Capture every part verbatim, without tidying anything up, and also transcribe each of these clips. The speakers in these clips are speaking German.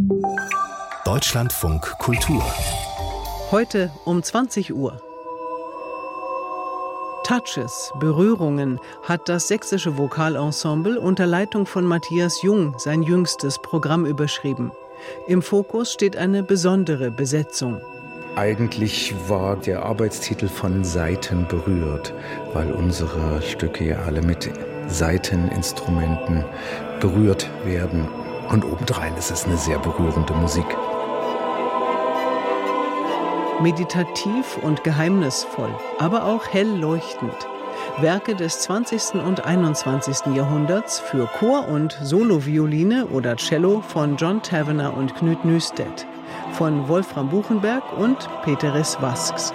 Deutschlandfunk Kultur. Heute um zwanzig Uhr. Touches, Berührungen hat das sächsische Vokalensemble unter Leitung von Matthias Jung sein jüngstes Programm überschrieben. Im Fokus steht eine besondere Besetzung. Eigentlich war der Arbeitstitel von Saiten berührt, weil unsere Stücke ja alle mit Saiteninstrumenten berührt werden. Und obendrein ist es eine sehr berührende Musik. Meditativ und geheimnisvoll, aber auch hell leuchtend. Werke des zwanzigsten und einundzwanzigsten Jahrhunderts für Chor und Solovioline oder Cello von John Tavener und Knut Nystedt, von Wolfram Buchenberg und Peteris Vasks.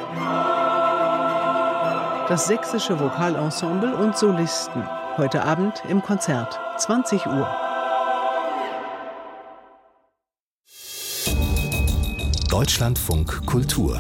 Das sächsische Vokalensemble und Solisten, heute Abend im Konzert, zwanzig Uhr. Deutschlandfunk Kultur.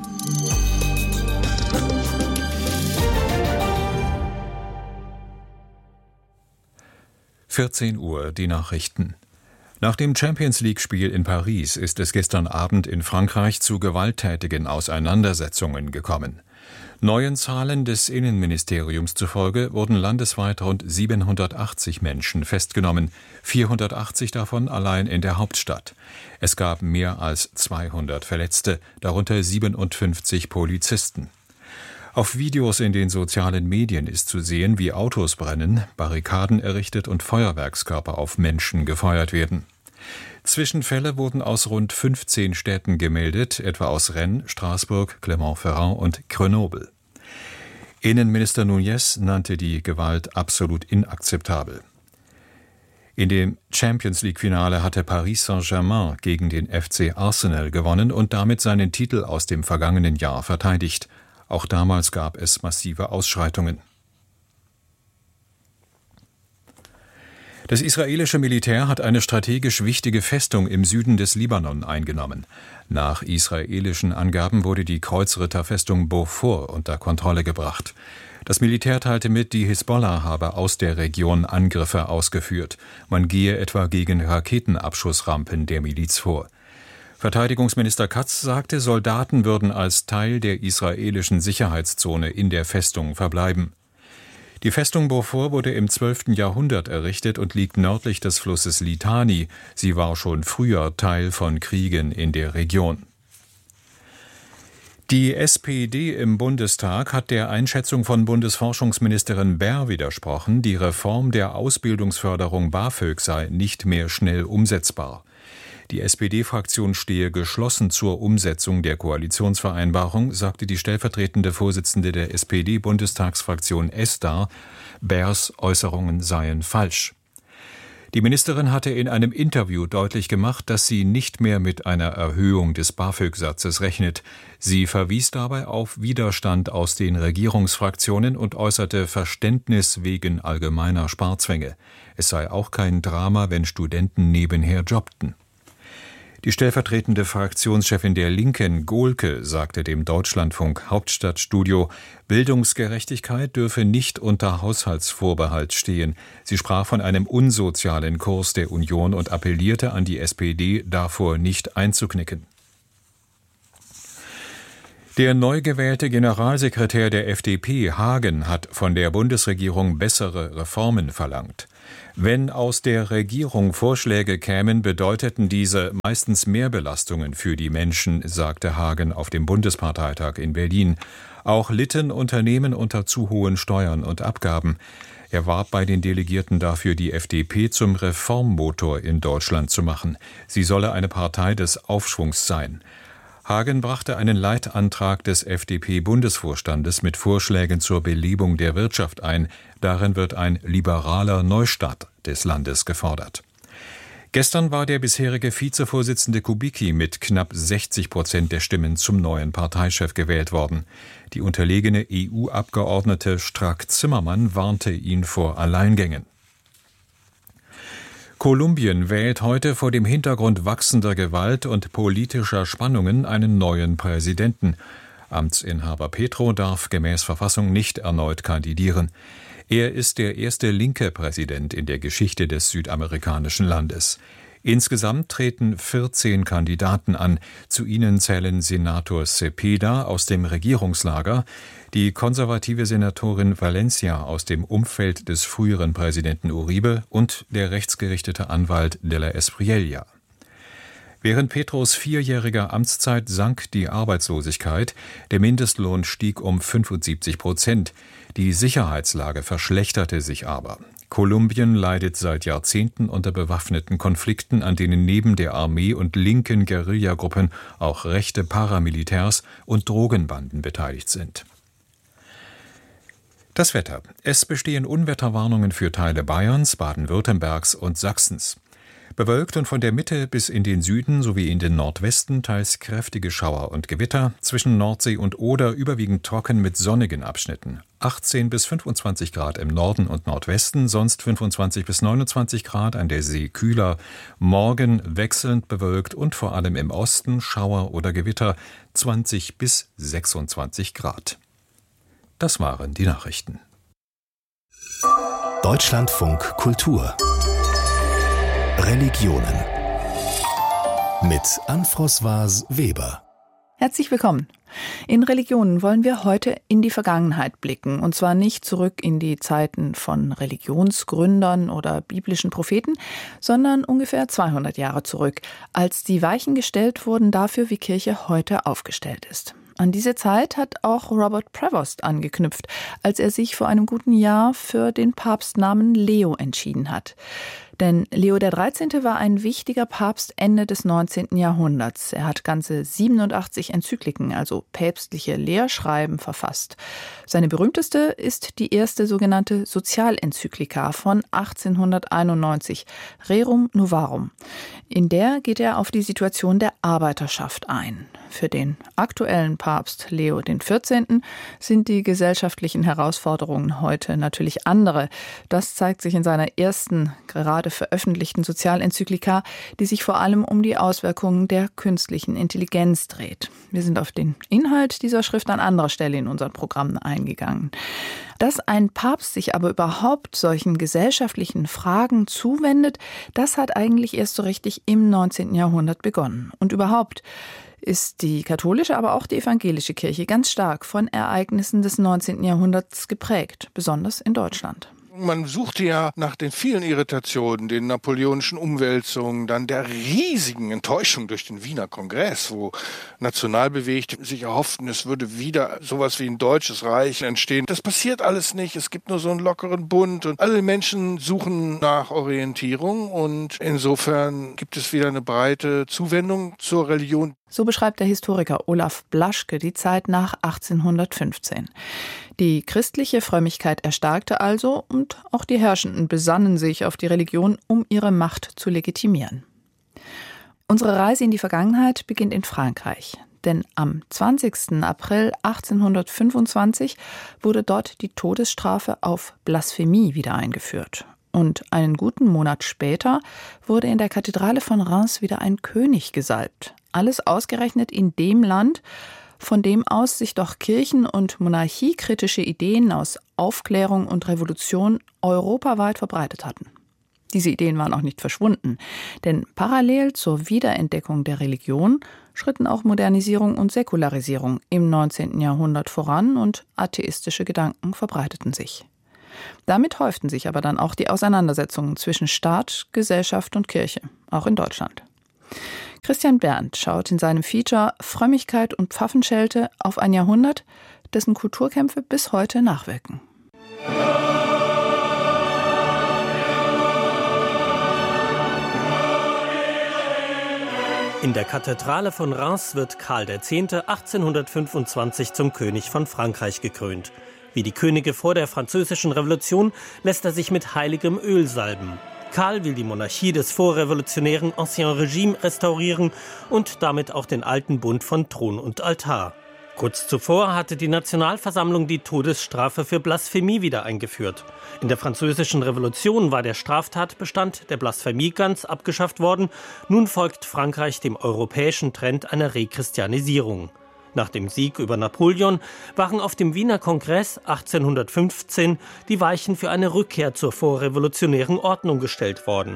vierzehn Uhr, die Nachrichten. Nach dem Champions-League-Spiel in Paris ist es gestern Abend in Frankreich zu gewalttätigen Auseinandersetzungen gekommen. Neuen Zahlen des Innenministeriums zufolge wurden landesweit rund siebenhundertachtzig Menschen festgenommen, vierhundertachtzig davon allein in der Hauptstadt. Es gab mehr als zweihundert Verletzte, darunter siebenundfünfzig Polizisten. Auf Videos in den sozialen Medien ist zu sehen, wie Autos brennen, Barrikaden errichtet und Feuerwerkskörper auf Menschen gefeuert werden. Zwischenfälle wurden aus rund fünfzehn Städten gemeldet, etwa aus Rennes, Straßburg, Clermont-Ferrand und Grenoble. Innenminister Núñez nannte die Gewalt absolut inakzeptabel. In dem Champions-League-Finale hatte Paris Saint-Germain gegen den F C Arsenal gewonnen und damit seinen Titel aus dem vergangenen Jahr verteidigt. Auch damals gab es massive Ausschreitungen. Das israelische Militär hat eine strategisch wichtige Festung im Süden des Libanon eingenommen. Nach israelischen Angaben wurde die Kreuzritterfestung Beaufort unter Kontrolle gebracht. Das Militär teilte mit, die Hisbollah habe aus der Region Angriffe ausgeführt. Man gehe etwa gegen Raketenabschussrampen der Miliz vor. Verteidigungsminister Katz sagte, Soldaten würden als Teil der israelischen Sicherheitszone in der Festung verbleiben. Die Festung Beaufort wurde im zwölften Jahrhundert errichtet und liegt nördlich des Flusses Litani. Sie war schon früher Teil von Kriegen in der Region. Die S P D im Bundestag hat der Einschätzung von Bundesforschungsministerin Baer widersprochen, die Reform der Ausbildungsförderung BAföG sei nicht mehr schnell umsetzbar. Die S P D-Fraktion stehe geschlossen zur Umsetzung der Koalitionsvereinbarung, sagte die stellvertretende Vorsitzende der S P D-Bundestagsfraktion ESTA, Baers Äußerungen seien falsch. Die Ministerin hatte in einem Interview deutlich gemacht, dass sie nicht mehr mit einer Erhöhung des BAföG-Satzes rechnet. Sie verwies dabei auf Widerstand aus den Regierungsfraktionen und äußerte Verständnis wegen allgemeiner Sparzwänge. Es sei auch kein Drama, wenn Studenten nebenher jobbten. Die stellvertretende Fraktionschefin der Linken, Gohlke, sagte dem Deutschlandfunk Hauptstadtstudio, Bildungsgerechtigkeit dürfe nicht unter Haushaltsvorbehalt stehen. Sie sprach von einem unsozialen Kurs der Union und appellierte an die S P D, davor nicht einzuknicken. Der neu gewählte Generalsekretär der F D P, Hagen, hat von der Bundesregierung bessere Reformen verlangt. Wenn aus der Regierung Vorschläge kämen, bedeuteten diese meistens Mehrbelastungen für die Menschen, sagte Hagen auf dem Bundesparteitag in Berlin. Auch litten Unternehmen unter zu hohen Steuern und Abgaben. Er warb bei den Delegierten dafür, die F D P zum Reformmotor in Deutschland zu machen. Sie solle eine Partei des Aufschwungs sein. Hagen brachte einen Leitantrag des F D P-Bundesvorstandes mit Vorschlägen zur Belebung der Wirtschaft ein. Darin wird ein liberaler Neustart des Landes gefordert. Gestern war der bisherige Vizevorsitzende Kubicki mit knapp sechzig Prozent der Stimmen zum neuen Parteichef gewählt worden. Die unterlegene E U-Abgeordnete Strack-Zimmermann warnte ihn vor Alleingängen. Kolumbien wählt heute vor dem Hintergrund wachsender Gewalt und politischer Spannungen einen neuen Präsidenten. Amtsinhaber Petro darf gemäß Verfassung nicht erneut kandidieren. Er ist der erste linke Präsident in der Geschichte des südamerikanischen Landes. Insgesamt treten vierzehn Kandidaten an. Zu ihnen zählen Senator Cepeda aus dem Regierungslager, die konservative Senatorin Valencia aus dem Umfeld des früheren Präsidenten Uribe und der rechtsgerichtete Anwalt de la Espriella. Während Petros vierjähriger Amtszeit sank die Arbeitslosigkeit, der Mindestlohn stieg um fünfundsiebzig Prozent. Die Sicherheitslage verschlechterte sich aber. Kolumbien leidet seit Jahrzehnten unter bewaffneten Konflikten, an denen neben der Armee und linken Guerillagruppen auch rechte Paramilitärs und Drogenbanden beteiligt sind. Das Wetter. Es bestehen Unwetterwarnungen für Teile Bayerns, Baden-Württembergs und Sachsens. Bewölkt und von der Mitte bis in den Süden sowie in den Nordwesten teils kräftige Schauer und Gewitter, zwischen Nordsee und Oder überwiegend trocken mit sonnigen Abschnitten. achtzehn bis fünfundzwanzig Grad im Norden und Nordwesten, sonst fünfundzwanzig bis neunundzwanzig Grad, an der See kühler. Morgen wechselnd bewölkt und vor allem im Osten Schauer oder Gewitter, zwanzig bis sechsundzwanzig Grad. Das waren die Nachrichten. Deutschlandfunk Kultur Religionen mit Ann-Françoise Weber. Herzlich willkommen. In Religionen wollen wir heute in die Vergangenheit blicken, und zwar nicht zurück in die Zeiten von Religionsgründern oder biblischen Propheten, sondern ungefähr zweihundert Jahre zurück, als die Weichen gestellt wurden dafür, wie Kirche heute aufgestellt ist. An diese Zeit hat auch Robert Prevost angeknüpft, als er sich vor einem guten Jahr für den Papstnamen Leo entschieden hat. Denn Leo der Dreizehnte war ein wichtiger Papst Ende des neunzehnten Jahrhunderts. Er hat ganze siebenundachtzig Enzykliken, also päpstliche Lehrschreiben, verfasst. Seine berühmteste ist die erste sogenannte Sozialenzyklika von achtzehnhunderteinundneunzig, Rerum Novarum. In der geht er auf die Situation der Arbeiterschaft ein. Für den aktuellen Papst Leo den Vierzehnten sind die gesellschaftlichen Herausforderungen heute natürlich andere. Das zeigt sich in seiner ersten, gerade veröffentlichten Sozialenzyklika, die sich vor allem um die Auswirkungen der künstlichen Intelligenz dreht. Wir sind auf den Inhalt dieser Schrift an anderer Stelle in unseren Programmen eingegangen. Dass ein Papst sich aber überhaupt solchen gesellschaftlichen Fragen zuwendet, das hat eigentlich erst so richtig im neunzehnten Jahrhundert begonnen. Und überhaupt ist die katholische, aber auch die evangelische Kirche ganz stark von Ereignissen des neunzehnten Jahrhunderts geprägt, besonders in Deutschland. Man suchte ja nach den vielen Irritationen, den napoleonischen Umwälzungen, dann der riesigen Enttäuschung durch den Wiener Kongress, wo Nationalbewegte sich erhofften, es würde wieder sowas wie ein deutsches Reich entstehen. Das passiert alles nicht. Es gibt nur so einen lockeren Bund und alle Menschen suchen nach Orientierung und insofern gibt es wieder eine breite Zuwendung zur Religion. So beschreibt der Historiker Olaf Blaschke die Zeit nach achtzehnhundertfünfzehn. Die christliche Frömmigkeit erstarkte also und auch die Herrschenden besannen sich auf die Religion, um ihre Macht zu legitimieren. Unsere Reise in die Vergangenheit beginnt in Frankreich. Denn am zwanzigsten April achtzehnhundertfünfundzwanzig wurde dort die Todesstrafe auf Blasphemie wieder eingeführt. Und einen guten Monat später wurde in der Kathedrale von Reims wieder ein König gesalbt. Alles ausgerechnet in dem Land, von dem aus sich doch kirchen- und monarchiekritische Ideen aus Aufklärung und Revolution europaweit verbreitet hatten. Diese Ideen waren auch nicht verschwunden, denn parallel zur Wiederentdeckung der Religion schritten auch Modernisierung und Säkularisierung im neunzehnten Jahrhundert voran und atheistische Gedanken verbreiteten sich. Damit häuften sich aber dann auch die Auseinandersetzungen zwischen Staat, Gesellschaft und Kirche, auch in Deutschland. Christian Berndt schaut in seinem Feature Frömmigkeit und Pfaffenschelte auf ein Jahrhundert, dessen Kulturkämpfe bis heute nachwirken. In der Kathedrale von Reims wird Karl der Zehnte achtzehnhundertfünfundzwanzig zum König von Frankreich gekrönt. Wie die Könige vor der Französischen Revolution lässt er sich mit heiligem Öl salben. Karl will die Monarchie des vorrevolutionären Ancien Regime restaurieren und damit auch den alten Bund von Thron und Altar. Kurz zuvor hatte die Nationalversammlung die Todesstrafe für Blasphemie wieder eingeführt. In der Französischen Revolution war der Straftatbestand der Blasphemie ganz abgeschafft worden. Nun folgt Frankreich dem europäischen Trend einer Rechristianisierung. Nach dem Sieg über Napoleon waren auf dem Wiener Kongress achtzehnhundertfünfzehn die Weichen für eine Rückkehr zur vorrevolutionären Ordnung gestellt worden.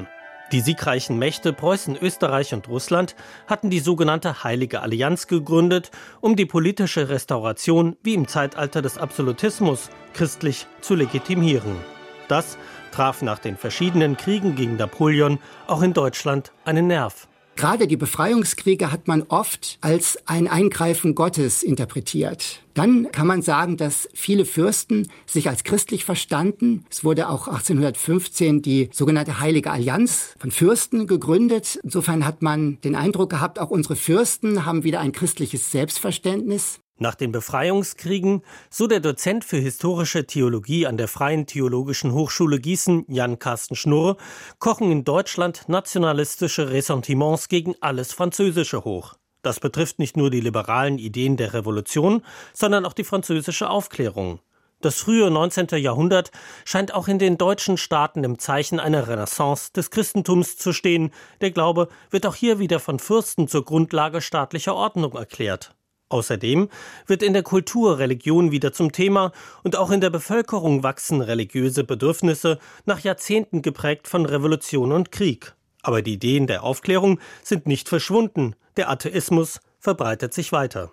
Die siegreichen Mächte Preußen, Österreich und Russland hatten die sogenannte Heilige Allianz gegründet, um die politische Restauration wie im Zeitalter des Absolutismus christlich zu legitimieren. Das traf nach den verschiedenen Kriegen gegen Napoleon auch in Deutschland einen Nerv. Gerade die Befreiungskriege hat man oft als ein Eingreifen Gottes interpretiert. Dann kann man sagen, dass viele Fürsten sich als christlich verstanden. Es wurde auch achtzehnhundertfünfzehn die sogenannte Heilige Allianz von Fürsten gegründet. Insofern hat man den Eindruck gehabt, auch unsere Fürsten haben wieder ein christliches Selbstverständnis. Nach den Befreiungskriegen, so der Dozent für historische Theologie an der Freien Theologischen Hochschule Gießen, Jan Carsten Schnurr, kochen in Deutschland nationalistische Ressentiments gegen alles Französische hoch. Das betrifft nicht nur die liberalen Ideen der Revolution, sondern auch die französische Aufklärung. Das frühe neunzehnte Jahrhundert scheint auch in den deutschen Staaten im Zeichen einer Renaissance des Christentums zu stehen. Der Glaube wird auch hier wieder von Fürsten zur Grundlage staatlicher Ordnung erklärt. Außerdem wird in der Kultur Religion wieder zum Thema und auch in der Bevölkerung wachsen religiöse Bedürfnisse, nach Jahrzehnten geprägt von Revolution und Krieg. Aber die Ideen der Aufklärung sind nicht verschwunden. Der Atheismus verbreitet sich weiter.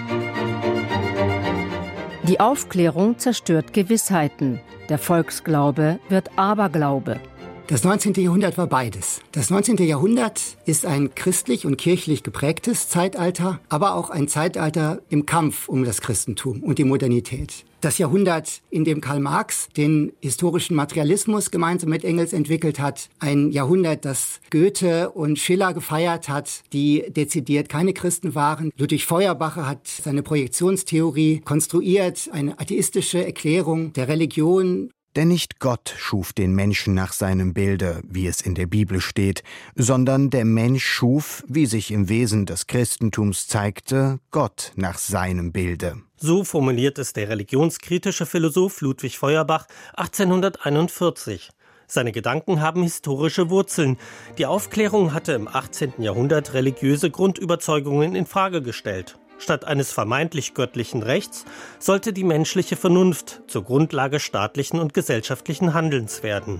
Die Aufklärung zerstört Gewissheiten. Der Volksglaube wird Aberglaube. Das neunzehnte Jahrhundert war beides. Das neunzehnte Jahrhundert ist ein christlich und kirchlich geprägtes Zeitalter, aber auch ein Zeitalter im Kampf um das Christentum und die Modernität. Das Jahrhundert, in dem Karl Marx den historischen Materialismus gemeinsam mit Engels entwickelt hat. Ein Jahrhundert, das Goethe und Schiller gefeiert hat, die dezidiert keine Christen waren. Ludwig Feuerbacher hat seine Projektionstheorie konstruiert, eine atheistische Erklärung der Religion. Denn nicht Gott schuf den Menschen nach seinem Bilde, wie es in der Bibel steht, sondern der Mensch schuf, wie sich im Wesen des Christentums zeigte, Gott nach seinem Bilde. So formuliert es der religionskritische Philosoph Ludwig Feuerbach achtzehnhunderteinundvierzig. Seine Gedanken haben historische Wurzeln. Die Aufklärung hatte im achtzehnten Jahrhundert religiöse Grundüberzeugungen in Frage gestellt. Statt eines vermeintlich göttlichen Rechts sollte die menschliche Vernunft zur Grundlage staatlichen und gesellschaftlichen Handelns werden.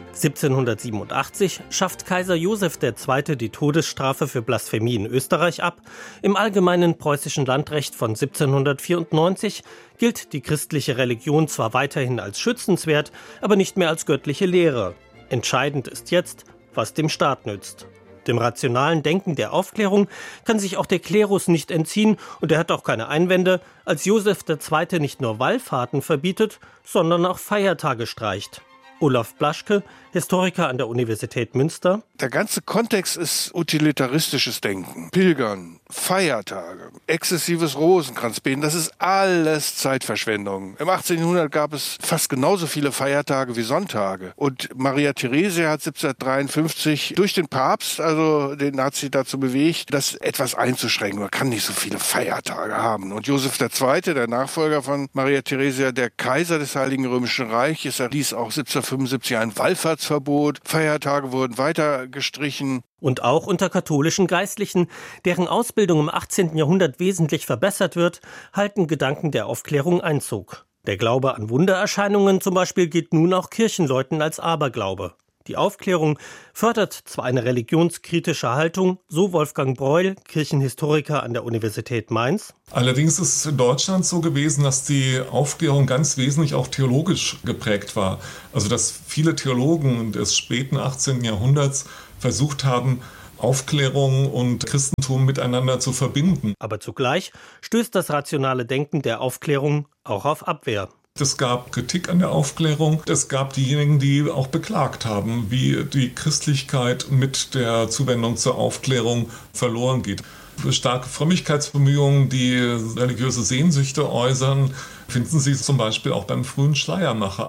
siebzehnhundertsiebenundachtzig schafft Kaiser Joseph der Zweite die Todesstrafe für Blasphemie in Österreich ab. Im allgemeinen preußischen Landrecht von siebzehnhundertvierundneunzig gilt die christliche Religion zwar weiterhin als schützenswert, aber nicht mehr als göttliche Lehre. Entscheidend ist jetzt, was dem Staat nützt. Dem rationalen Denken der Aufklärung kann sich auch der Klerus nicht entziehen und er hat auch keine Einwände, als Joseph der Zweite nicht nur Wallfahrten verbietet, sondern auch Feiertage streicht. Olaf Blaschke, Historiker an der Universität Münster. Der ganze Kontext ist utilitaristisches Denken. Pilgern, Feiertage, exzessives Rosenkranzbeten, das ist alles Zeitverschwendung. Im achtzehnten Jahrhundert gab es fast genauso viele Feiertage wie Sonntage. Und Maria Theresia hat siebzehnhundertdreiundfünfzig durch den Papst, also den hat sie dazu bewegt, das etwas einzuschränken. Man kann nicht so viele Feiertage haben. Und Joseph der Zweite, der Nachfolger von Maria Theresia, der Kaiser des Heiligen Römischen Reiches, er ließ auch siebzehnhundertfünfundsiebzig ein Wallfahrtsverbot. Feiertage wurden weiter gestrichen. Und auch unter katholischen Geistlichen, deren Ausbildung im achtzehnten Jahrhundert wesentlich verbessert wird, halten Gedanken der Aufklärung Einzug. Der Glaube an Wundererscheinungen zum Beispiel gilt nun auch Kirchenleuten als Aberglaube. Die Aufklärung fördert zwar eine religionskritische Haltung, so Wolfgang Breuel, Kirchenhistoriker an der Universität Mainz. Allerdings ist es in Deutschland so gewesen, dass die Aufklärung ganz wesentlich auch theologisch geprägt war. Also dass viele Theologen des späten achtzehnten Jahrhunderts versucht haben, Aufklärung und Christentum miteinander zu verbinden. Aber zugleich stößt das rationale Denken der Aufklärung auch auf Abwehr. Es gab Kritik an der Aufklärung. Es gab diejenigen, die auch beklagt haben, wie die Christlichkeit mit der Zuwendung zur Aufklärung verloren geht. Starke Frömmigkeitsbemühungen, die religiöse Sehnsüchte äußern, finden Sie zum Beispiel auch beim frühen Schleiermacher.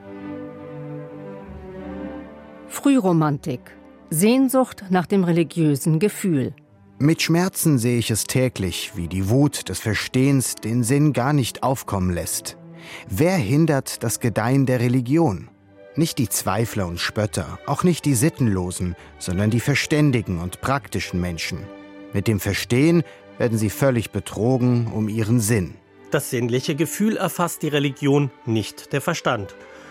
Frühromantik. Sehnsucht nach dem religiösen Gefühl. Mit Schmerzen sehe ich es täglich, wie die Wut des Verstehens den Sinn gar nicht aufkommen lässt. Wer hindert das Gedeihen der Religion? Nicht die Zweifler und Spötter, auch nicht die Sittenlosen, sondern die verständigen und praktischen Menschen. Mit dem Verstehen werden sie völlig betrogen um ihren Sinn. Das sinnliche Gefühl erfasst die Religion, nicht der Verstand.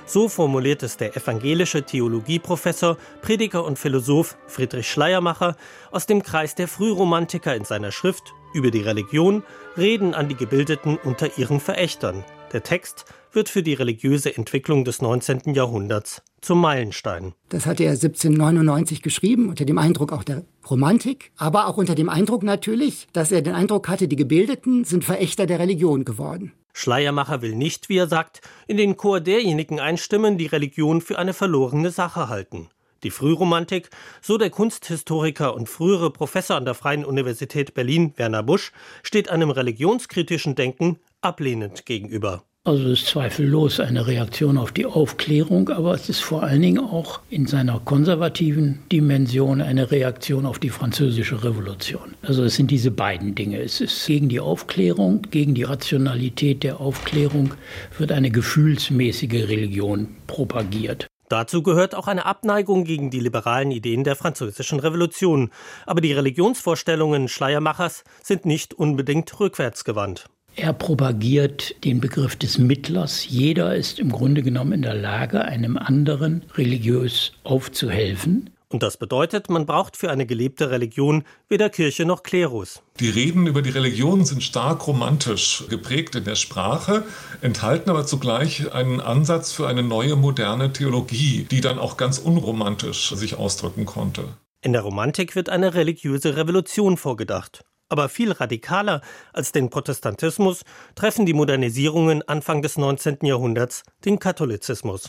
So formuliert es der evangelische Theologieprofessor, Prediger und Philosoph Friedrich Schleiermacher aus dem Kreis der Frühromantiker in seiner Schrift über die Religion, Reden an die Gebildeten unter ihren Verächtern. Der Text wird für die religiöse Entwicklung des neunzehnten Jahrhunderts zum Meilenstein. Das hatte er siebzehnhundertneunundneunzig geschrieben, unter dem Eindruck auch der Romantik, aber auch unter dem Eindruck natürlich, dass er den Eindruck hatte, die Gebildeten sind Verächter der Religion geworden. Schleiermacher will nicht, wie er sagt, in den Chor derjenigen einstimmen, die Religion für eine verlorene Sache halten. Die Frühromantik, so der Kunsthistoriker und frühere Professor an der Freien Universität Berlin, Werner Busch, steht einem religionskritischen Denken ablehnend gegenüber. Also es ist zweifellos eine Reaktion auf die Aufklärung, aber es ist vor allen Dingen auch in seiner konservativen Dimension eine Reaktion auf die Französische Revolution. Also es sind diese beiden Dinge. Es ist gegen die Aufklärung, gegen die Rationalität der Aufklärung wird eine gefühlsmäßige Religion propagiert. Dazu gehört auch eine Abneigung gegen die liberalen Ideen der Französischen Revolution. Aber die Religionsvorstellungen Schleiermachers sind nicht unbedingt rückwärtsgewandt. Er propagiert den Begriff des Mittlers. Jeder ist im Grunde genommen in der Lage, einem anderen religiös aufzuhelfen. Und das bedeutet, man braucht für eine gelebte Religion weder Kirche noch Klerus. Die Reden über die Religion sind stark romantisch geprägt in der Sprache, enthalten aber zugleich einen Ansatz für eine neue moderne Theologie, die dann auch ganz unromantisch sich ausdrücken konnte. In der Romantik wird eine religiöse Revolution vorgedacht. Aber viel radikaler als den Protestantismus treffen die Modernisierungen Anfang des neunzehnten Jahrhunderts den Katholizismus.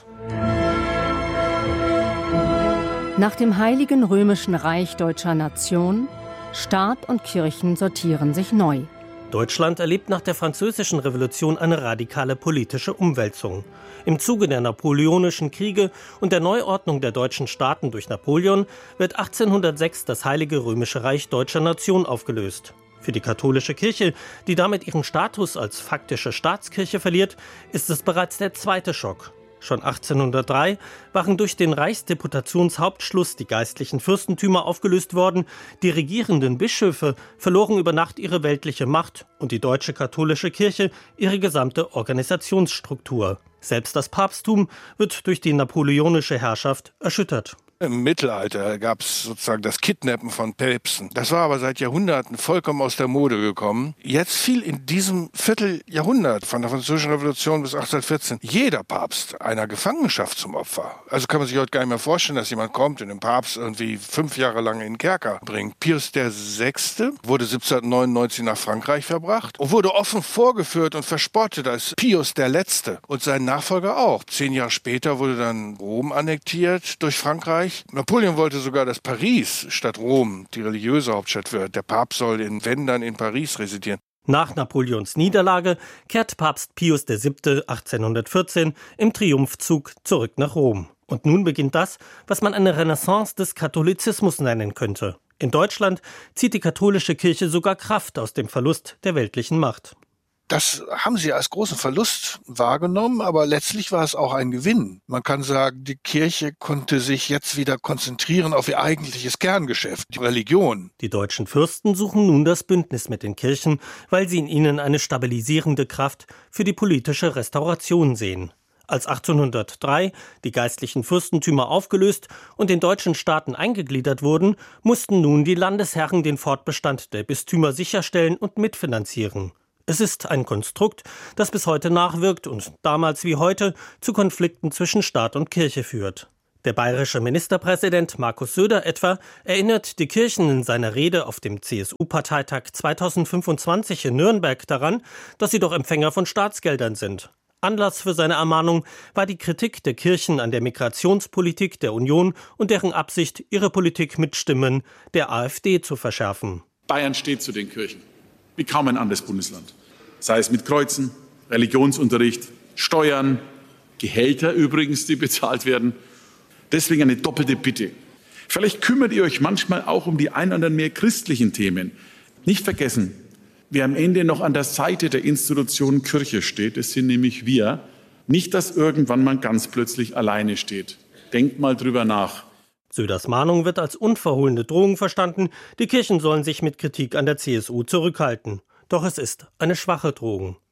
Nach dem Heiligen Römischen Reich deutscher Nation, Staat und Kirchen sortieren sich neu. Deutschland erlebt nach der Französischen Revolution eine radikale politische Umwälzung. Im Zuge der Napoleonischen Kriege und der Neuordnung der deutschen Staaten durch Napoleon wird achtzehnhundertsechs das Heilige Römische Reich deutscher Nation aufgelöst. Für die katholische Kirche, die damit ihren Status als faktische Staatskirche verliert, ist es bereits der zweite Schock. Schon achtzehnhundertdrei waren durch den Reichsdeputationshauptschluss die geistlichen Fürstentümer aufgelöst worden, die regierenden Bischöfe verloren über Nacht ihre weltliche Macht und die deutsche katholische Kirche ihre gesamte Organisationsstruktur. Selbst das Papsttum wird durch die napoleonische Herrschaft erschüttert. Im Mittelalter gab es sozusagen das Kidnappen von Päpsten. Das war aber seit Jahrhunderten vollkommen aus der Mode gekommen. Jetzt fiel in diesem Vierteljahrhundert von der Französischen Revolution bis achtzehnhundertvierzehn jeder Papst einer Gefangenschaft zum Opfer. Also kann man sich heute gar nicht mehr vorstellen, dass jemand kommt und den Papst irgendwie fünf Jahre lang in den Kerker bringt. Pius der Sechste wurde siebzehnhundertneunundneunzig nach Frankreich verbracht und wurde offen vorgeführt und verspottet als Pius der Letzte. Und sein Nachfolger auch. Zehn Jahre später wurde dann Rom annektiert durch Frankreich. Napoleon wollte sogar, dass Paris statt Rom die religiöse Hauptstadt wird. Der Papst soll in, wenn dann in Paris residieren. Nach Napoleons Niederlage kehrt Papst Pius der Siebte achtzehnhundertvierzehn im Triumphzug zurück nach Rom. Und nun beginnt das, was man eine Renaissance des Katholizismus nennen könnte. In Deutschland zieht die katholische Kirche sogar Kraft aus dem Verlust der weltlichen Macht. Das haben sie als großen Verlust wahrgenommen, aber letztlich war es auch ein Gewinn. Man kann sagen, die Kirche konnte sich jetzt wieder konzentrieren auf ihr eigentliches Kerngeschäft, die Religion. Die deutschen Fürsten suchen nun das Bündnis mit den Kirchen, weil sie in ihnen eine stabilisierende Kraft für die politische Restauration sehen. Als achtzehnhundertdrei die geistlichen Fürstentümer aufgelöst und den deutschen Staaten eingegliedert wurden, mussten nun die Landesherren den Fortbestand der Bistümer sicherstellen und mitfinanzieren. Es ist ein Konstrukt, das bis heute nachwirkt und damals wie heute zu Konflikten zwischen Staat und Kirche führt. Der bayerische Ministerpräsident Markus Söder etwa erinnert die Kirchen in seiner Rede auf dem C S U-Parteitag zweitausendfünfundzwanzig in Nürnberg daran, dass sie doch Empfänger von Staatsgeldern sind. Anlass für seine Ermahnung war die Kritik der Kirchen an der Migrationspolitik der Union und deren Absicht, ihre Politik mit Stimmen der AfD zu verschärfen. Bayern steht zu den Kirchen wie kaum ein anderes Bundesland. Sei es mit Kreuzen, Religionsunterricht, Steuern, Gehälter übrigens, die bezahlt werden. Deswegen eine doppelte Bitte. Vielleicht kümmert ihr euch manchmal auch um die ein oder anderen mehr christlichen Themen. Nicht vergessen, wer am Ende noch an der Seite der Institution Kirche steht, das sind nämlich wir. Nicht, dass irgendwann man ganz plötzlich alleine steht. Denkt mal drüber nach. Söders Mahnung wird als unverhohlene Drohung verstanden, die Kirchen sollen sich mit Kritik an der C S U zurückhalten. Doch es ist eine schwache Drohung.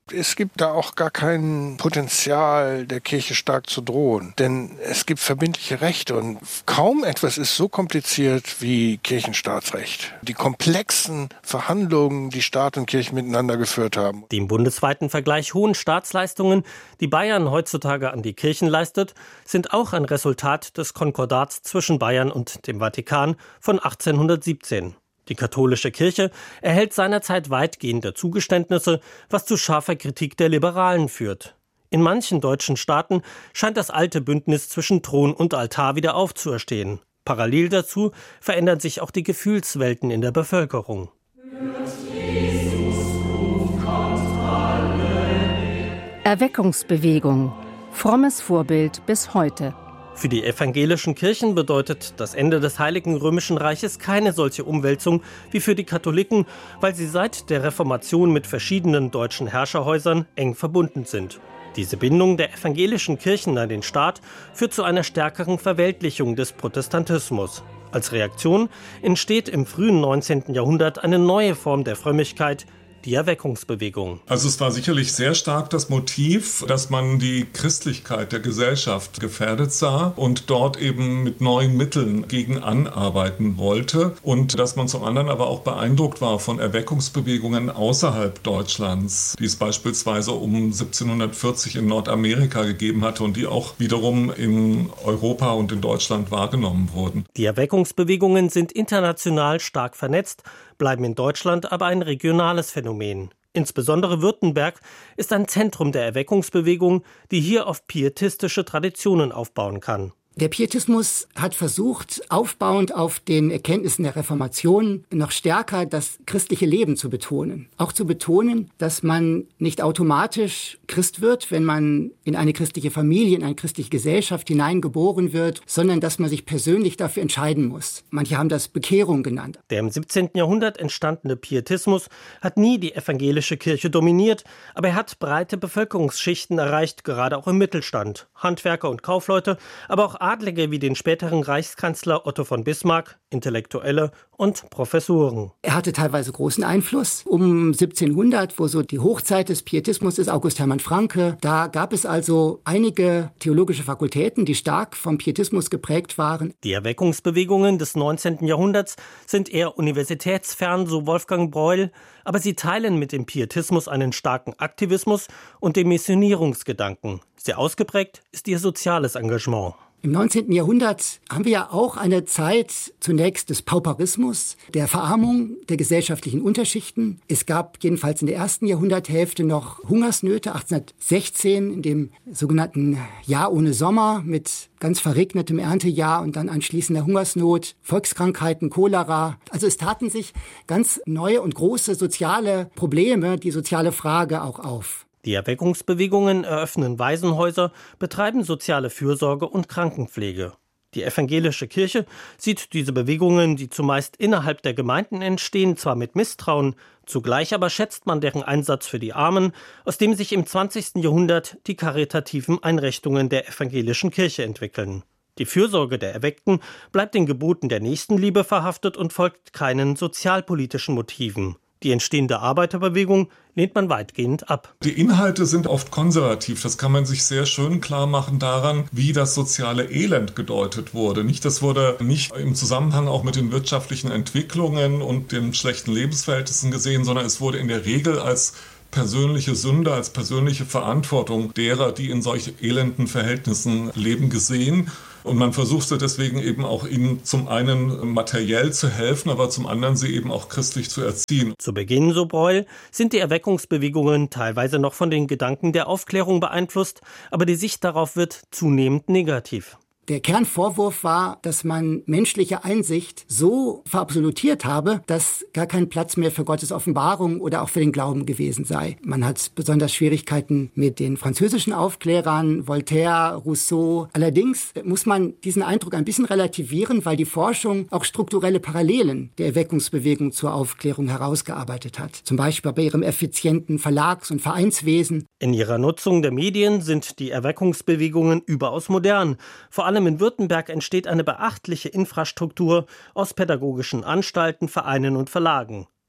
Es gibt da auch gar kein Potenzial, der Kirche stark zu drohen. Denn es gibt verbindliche Rechte und kaum etwas ist so kompliziert wie Kirchenstaatsrecht. Die komplexen Verhandlungen, die Staat und Kirche miteinander geführt haben. Die im bundesweiten Vergleich hohen Staatsleistungen, die Bayern heutzutage an die Kirchen leistet, sind auch ein Resultat des Konkordats zwischen Bayern und dem Vatikan von achtzehnhundertsiebzehn. Die katholische Kirche erhält seinerzeit weitgehende Zugeständnisse, was zu scharfer Kritik der Liberalen führt. In manchen deutschen Staaten scheint das alte Bündnis zwischen Thron und Altar wieder aufzuerstehen. Parallel dazu verändern sich auch die Gefühlswelten in der Bevölkerung. Erweckungsbewegung. Frommes Vorbild bis heute. Für die evangelischen Kirchen bedeutet das Ende des Heiligen Römischen Reiches keine solche Umwälzung wie für die Katholiken, weil sie seit der Reformation mit verschiedenen deutschen Herrscherhäusern eng verbunden sind. Diese Bindung der evangelischen Kirchen an den Staat führt zu einer stärkeren Verweltlichung des Protestantismus. Als Reaktion entsteht im frühen neunzehnten Jahrhundert eine neue Form der Frömmigkeit, die Erweckungsbewegung. Also es war sicherlich sehr stark das Motiv, dass man die Christlichkeit der Gesellschaft gefährdet sah und dort eben mit neuen Mitteln gegen anarbeiten wollte und dass man zum anderen aber auch beeindruckt war von Erweckungsbewegungen außerhalb Deutschlands, die es beispielsweise um siebzehnhundertvierzig in Nordamerika gegeben hatte und die auch wiederum in Europa und in Deutschland wahrgenommen wurden. Die Erweckungsbewegungen sind international stark vernetzt, bleiben in Deutschland aber ein regionales Phänomen. Insbesondere Württemberg ist ein Zentrum der Erweckungsbewegung, die hier auf pietistische Traditionen aufbauen kann. Der Pietismus hat versucht, aufbauend auf den Erkenntnissen der Reformation noch stärker das christliche Leben zu betonen. Auch zu betonen, dass man nicht automatisch Christ wird, wenn man in eine christliche Familie, in eine christliche Gesellschaft hineingeboren wird, sondern dass man sich persönlich dafür entscheiden muss. Manche haben das Bekehrung genannt. Der im siebzehnten Jahrhundert entstandene Pietismus hat nie die evangelische Kirche dominiert, aber er hat breite Bevölkerungsschichten erreicht, gerade auch im Mittelstand. Handwerker und Kaufleute, aber auch Adlige wie den späteren Reichskanzler Otto von Bismarck, Intellektuelle und Professoren. Er hatte teilweise großen Einfluss. Um siebzehnhundert, wo so die Hochzeit des Pietismus ist, August Hermann Francke, da gab es also einige theologische Fakultäten, die stark vom Pietismus geprägt waren. Die Erweckungsbewegungen des neunzehnten Jahrhunderts sind eher universitätsfern, so Wolfgang Breuel, aber sie teilen mit dem Pietismus einen starken Aktivismus und den Missionierungsgedanken. Sehr ausgeprägt ist ihr soziales Engagement. Im neunzehnten Jahrhundert haben wir ja auch eine Zeit zunächst des Pauperismus, der Verarmung der gesellschaftlichen Unterschichten. Es gab jedenfalls in der ersten Jahrhunderthälfte noch Hungersnöte, achtzehnhundertsechzehn, in dem sogenannten Jahr ohne Sommer mit ganz verregnetem Erntejahr und dann anschließender Hungersnot, Volkskrankheiten, Cholera. Also es taten sich ganz neue und große soziale Probleme, die soziale Frage auch auf. Die Erweckungsbewegungen eröffnen Waisenhäuser, betreiben soziale Fürsorge und Krankenpflege. Die evangelische Kirche sieht diese Bewegungen, die zumeist innerhalb der Gemeinden entstehen, zwar mit Misstrauen, zugleich aber schätzt man deren Einsatz für die Armen, aus dem sich im zwanzigsten Jahrhundert die karitativen Einrichtungen der evangelischen Kirche entwickeln. Die Fürsorge der Erweckten bleibt den Geboten der Nächstenliebe verhaftet und folgt keinen sozialpolitischen Motiven. Die entstehende Arbeiterbewegung lehnt man weitgehend ab. Die Inhalte sind oft konservativ. Das kann man sich sehr schön klar machen daran, wie das soziale Elend gedeutet wurde. Nicht, das wurde nicht im Zusammenhang auch mit den wirtschaftlichen Entwicklungen und den schlechten Lebensverhältnissen gesehen, sondern es wurde in der Regel als persönliche Sünde, als persönliche Verantwortung derer, die in solch elenden Verhältnissen leben, gesehen. Und man versuchte deswegen eben auch ihnen zum einen materiell zu helfen, aber zum anderen sie eben auch christlich zu erziehen. Zu Beginn, so Breuel, sind die Erweckungsbewegungen teilweise noch von den Gedanken der Aufklärung beeinflusst, aber die Sicht darauf wird zunehmend negativ. Der Kernvorwurf war, dass man menschliche Einsicht so verabsolutiert habe, dass gar kein Platz mehr für Gottes Offenbarung oder auch für den Glauben gewesen sei. Man hat besonders Schwierigkeiten mit den französischen Aufklärern, Voltaire, Rousseau. Allerdings muss man diesen Eindruck ein bisschen relativieren, weil die Forschung auch strukturelle Parallelen der Erweckungsbewegung zur Aufklärung herausgearbeitet hat. Zum Beispiel bei ihrem effizienten Verlags- und Vereinswesen. In ihrer Nutzung der Medien sind die Erweckungsbewegungen überaus modern. Vor allem in Württemberg entsteht eine beachtliche Infrastruktur aus pädagogischen Anstalten, Vereinen und Verlagen.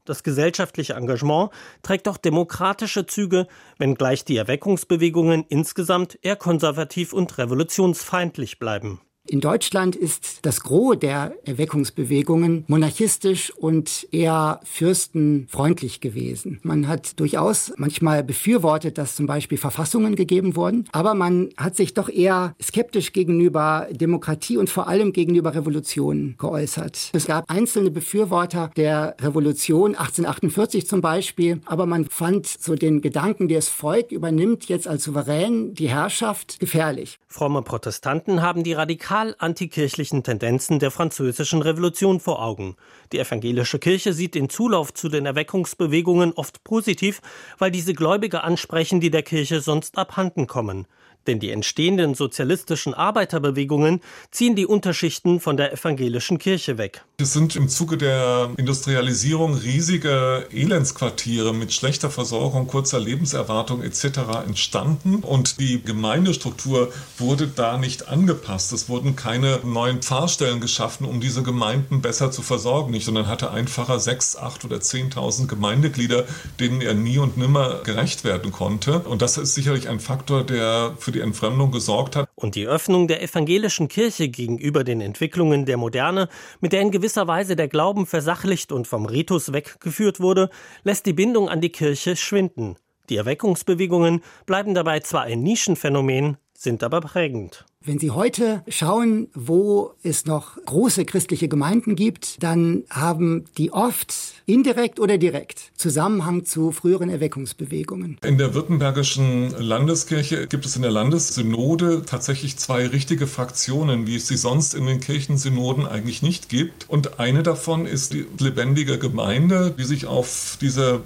Das gesellschaftliche Engagement trägt auch demokratische Züge, wenngleich die Erweckungsbewegungen insgesamt eher konservativ und revolutionsfeindlich bleiben. In Deutschland ist das Gros der Erweckungsbewegungen monarchistisch und eher fürstenfreundlich gewesen. Man hat durchaus manchmal befürwortet, dass zum Beispiel Verfassungen gegeben wurden, aber man hat sich doch eher skeptisch gegenüber Demokratie und vor allem gegenüber Revolutionen geäußert. Es gab einzelne Befürworter der Revolution, achtzehnhundertachtundvierzig zum Beispiel, aber man fand so den Gedanken, das Volk übernimmt jetzt als Souverän die Herrschaft, gefährlich. Fromme Protestanten haben die radikal antikirchlichen Tendenzen der französischen Revolution vor Augen. Die evangelische Kirche sieht den Zulauf zu den Erweckungsbewegungen oft positiv, weil diese Gläubige ansprechen, die der Kirche sonst abhanden kommen. Denn die entstehenden sozialistischen Arbeiterbewegungen ziehen die Unterschichten von der evangelischen Kirche weg. Es sind im Zuge der Industrialisierung riesige Elendsquartiere mit schlechter Versorgung, kurzer Lebenserwartung et cetera entstanden. Und die Gemeindestruktur wurde da nicht angepasst. Es wurden keine neuen Pfarrstellen geschaffen, um diese Gemeinden besser zu versorgen. Nicht, sondern hatte ein Pfarrer sechs, acht oder zehntausend Gemeindeglieder, denen er nie und nimmer gerecht werden konnte. Und das ist sicherlich ein Faktor, der für die Entfremdung gesorgt hat. Und die Öffnung der evangelischen Kirche gegenüber den Entwicklungen der Moderne, mit der in gewisser Weise der Glauben versachlicht und vom Ritus weggeführt wurde, lässt die Bindung an die Kirche schwinden. Die Erweckungsbewegungen bleiben dabei zwar ein Nischenphänomen, sind aber prägend. Wenn Sie heute schauen, wo es noch große christliche Gemeinden gibt, dann haben die oft indirekt oder direkt Zusammenhang zu früheren Erweckungsbewegungen. In der württembergischen Landeskirche gibt es in der Landessynode tatsächlich zwei richtige Fraktionen, wie es sie sonst in den Kirchensynoden eigentlich nicht gibt. Und eine davon ist die lebendige Gemeinde, die sich auf diese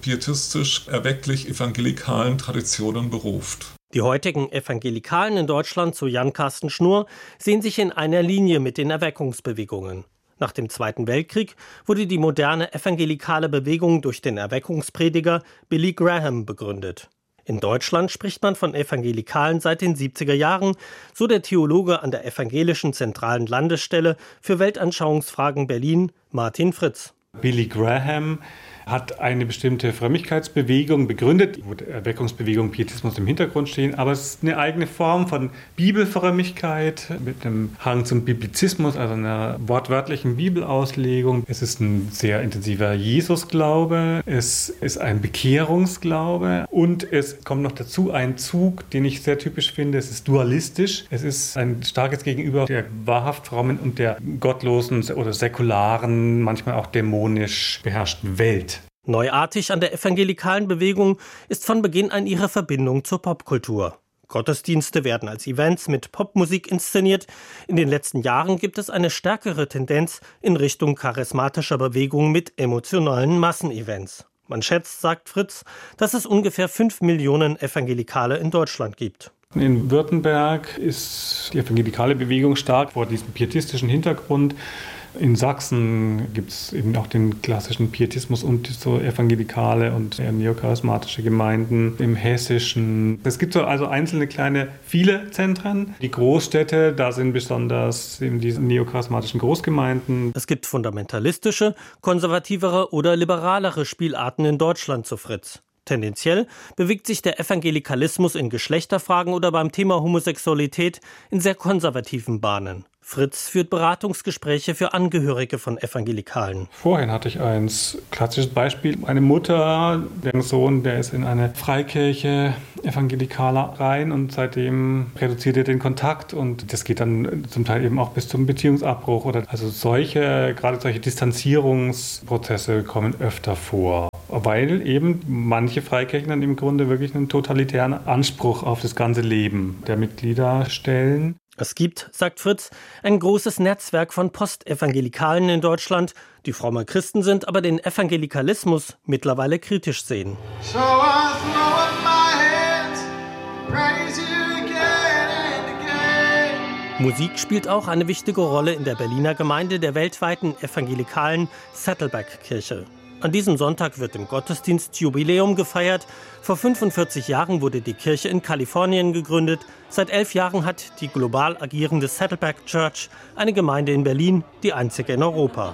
pietistisch-erwecklich-evangelikalen Traditionen beruft. Die heutigen Evangelikalen in Deutschland, so Jan Carsten Schnurr, sehen sich in einer Linie mit den Erweckungsbewegungen. Nach dem Zweiten Weltkrieg wurde die moderne evangelikale Bewegung durch den Erweckungsprediger Billy Graham begründet. In Deutschland spricht man von Evangelikalen seit den siebziger Jahren, so der Theologe an der Evangelischen Zentralen Landesstelle für Weltanschauungsfragen Berlin, Martin Fritz. Billy Graham hat eine bestimmte Frömmigkeitsbewegung begründet, wo die Erweckungsbewegung, Pietismus im Hintergrund stehen, aber es ist eine eigene Form von Bibelfrömmigkeit mit einem Hang zum Biblizismus, also einer wortwörtlichen Bibelauslegung. Es ist ein sehr intensiver Jesusglaube, es ist ein Bekehrungsglaube und es kommt noch dazu ein Zug, den ich sehr typisch finde, es ist dualistisch. Es ist ein starkes Gegenüber der wahrhaft frommen und der gottlosen oder säkularen, manchmal auch dämonisch beherrschten Welt. Neuartig an der evangelikalen Bewegung ist von Beginn an ihre Verbindung zur Popkultur. Gottesdienste werden als Events mit Popmusik inszeniert. In den letzten Jahren gibt es eine stärkere Tendenz in Richtung charismatischer Bewegung mit emotionalen Massenevents. Man schätzt, sagt Fritz, dass es ungefähr fünf Millionen Evangelikale in Deutschland gibt. In Württemberg ist die evangelikale Bewegung stark vor diesem pietistischen Hintergrund. In Sachsen gibt es eben auch den klassischen Pietismus und so evangelikale und neocharismatische Gemeinden. Im Hessischen. Es gibt so also einzelne kleine, viele Zentren. Die Großstädte, da sind besonders eben diese neocharismatischen Großgemeinden. Es gibt fundamentalistische, konservativere oder liberalere Spielarten in Deutschland, so Fritz. Tendenziell bewegt sich der Evangelikalismus in Geschlechterfragen oder beim Thema Homosexualität in sehr konservativen Bahnen. Fritz führt Beratungsgespräche für Angehörige von Evangelikalen. Vorhin hatte ich ein klassisches Beispiel. Eine Mutter, deren Sohn, der ist in eine Freikirche evangelikaler rein und seitdem reduziert er den Kontakt und das geht dann zum Teil eben auch bis zum Beziehungsabbruch. Oder also solche, gerade solche Distanzierungsprozesse kommen öfter vor. Weil eben manche Freikirchen dann im Grunde wirklich einen totalitären Anspruch auf das ganze Leben der Mitglieder stellen. Es gibt, sagt Fritz, ein großes Netzwerk von Postevangelikalen in Deutschland, die fromme Christen sind, aber den Evangelikalismus mittlerweile kritisch sehen. So I throw up my hands, praise you again and again. Musik spielt auch eine wichtige Rolle in der Berliner Gemeinde der weltweiten evangelikalen Saddleback-Kirche. An diesem Sonntag wird im Gottesdienst Jubiläum gefeiert. Vor fünfundvierzig Jahren wurde die Kirche in Kalifornien gegründet. Seit elf Jahren hat die global agierende Saddleback Church eine Gemeinde in Berlin, die einzige in Europa.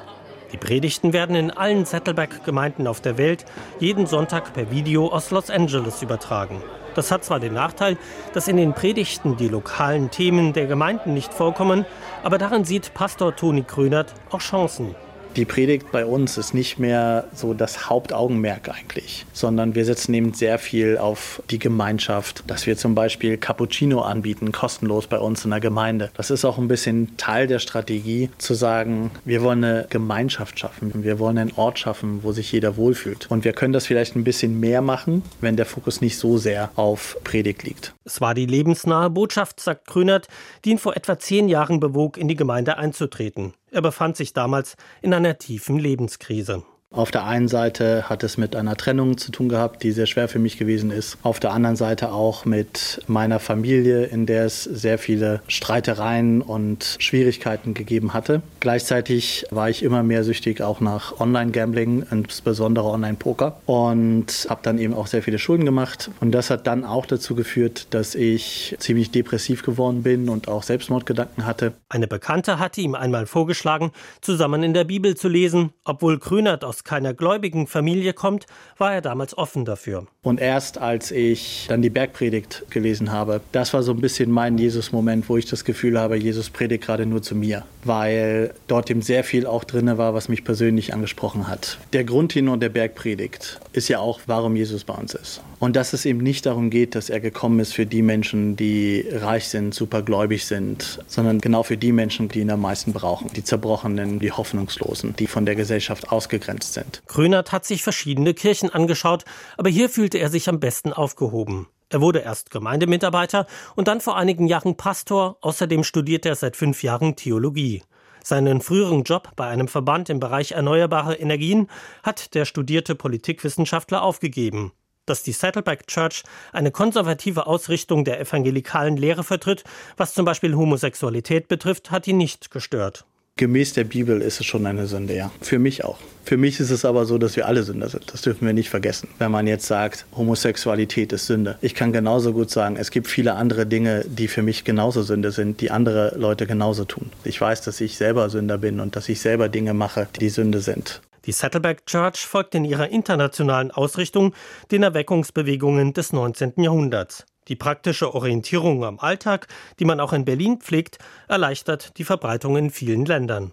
Die Predigten werden in allen Saddleback-Gemeinden auf der Welt jeden Sonntag per Video aus Los Angeles übertragen. Das hat zwar den Nachteil, dass in den Predigten die lokalen Themen der Gemeinden nicht vorkommen, aber darin sieht Pastor Toni Krönert auch Chancen. Die Predigt bei uns ist nicht mehr so das Hauptaugenmerk eigentlich, sondern wir setzen eben sehr viel auf die Gemeinschaft, dass wir zum Beispiel Cappuccino anbieten, kostenlos bei uns in der Gemeinde. Das ist auch ein bisschen Teil der Strategie, zu sagen, wir wollen eine Gemeinschaft schaffen, wir wollen einen Ort schaffen, wo sich jeder wohlfühlt. Und wir können das vielleicht ein bisschen mehr machen, wenn der Fokus nicht so sehr auf Predigt liegt. Es war die lebensnahe Botschaft, sagt Krönert, die ihn vor etwa zehn Jahren bewog, in die Gemeinde einzutreten. Er befand sich damals in einer tiefen Lebenskrise. Auf der einen Seite hat es mit einer Trennung zu tun gehabt, die sehr schwer für mich gewesen ist. Auf der anderen Seite auch mit meiner Familie, in der es sehr viele Streitereien und Schwierigkeiten gegeben hatte. Gleichzeitig war ich immer mehr süchtig auch nach Online-Gambling, insbesondere Online-Poker, und habe dann eben auch sehr viele Schulden gemacht. Und das hat dann auch dazu geführt, dass ich ziemlich depressiv geworden bin und auch Selbstmordgedanken hatte. Eine Bekannte hatte ihm einmal vorgeschlagen, zusammen in der Bibel zu lesen, obwohl Krönert aus keiner gläubigen Familie kommt, war er damals offen dafür. Und erst als ich dann die Bergpredigt gelesen habe, das war so ein bisschen mein Jesus-Moment, wo ich das Gefühl habe, Jesus predigt gerade nur zu mir, weil dort eben sehr viel auch drin war, was mich persönlich angesprochen hat. Der Grundtenor der Bergpredigt ist ja auch, warum Jesus bei uns ist. Und dass es eben nicht darum geht, dass er gekommen ist für die Menschen, die reich sind, supergläubig sind, sondern genau für die Menschen, die ihn am meisten brauchen. Die Zerbrochenen, die Hoffnungslosen, die von der Gesellschaft ausgegrenzt sind. Krönert hat sich verschiedene Kirchen angeschaut, aber hier fühlte er sich am besten aufgehoben. Er wurde erst Gemeindemitarbeiter und dann vor einigen Jahren Pastor. Außerdem studierte er seit fünf Jahren Theologie. Seinen früheren Job bei einem Verband im Bereich erneuerbare Energien hat der studierte Politikwissenschaftler aufgegeben. Dass die Saddleback Church eine konservative Ausrichtung der evangelikalen Lehre vertritt, was zum Beispiel Homosexualität betrifft, hat ihn nicht gestört. Gemäß der Bibel ist es schon eine Sünde, ja. Für mich auch. Für mich ist es aber so, dass wir alle Sünder sind. Das dürfen wir nicht vergessen. Wenn man jetzt sagt, Homosexualität ist Sünde. Ich kann genauso gut sagen, es gibt viele andere Dinge, die für mich genauso Sünde sind, die andere Leute genauso tun. Ich weiß, dass ich selber Sünder bin und dass ich selber Dinge mache, die Sünde sind. Die Saddleback Church folgt in ihrer internationalen Ausrichtung den Erweckungsbewegungen des neunzehnten Jahrhunderts. Die praktische Orientierung am Alltag, die man auch in Berlin pflegt, erleichtert die Verbreitung in vielen Ländern.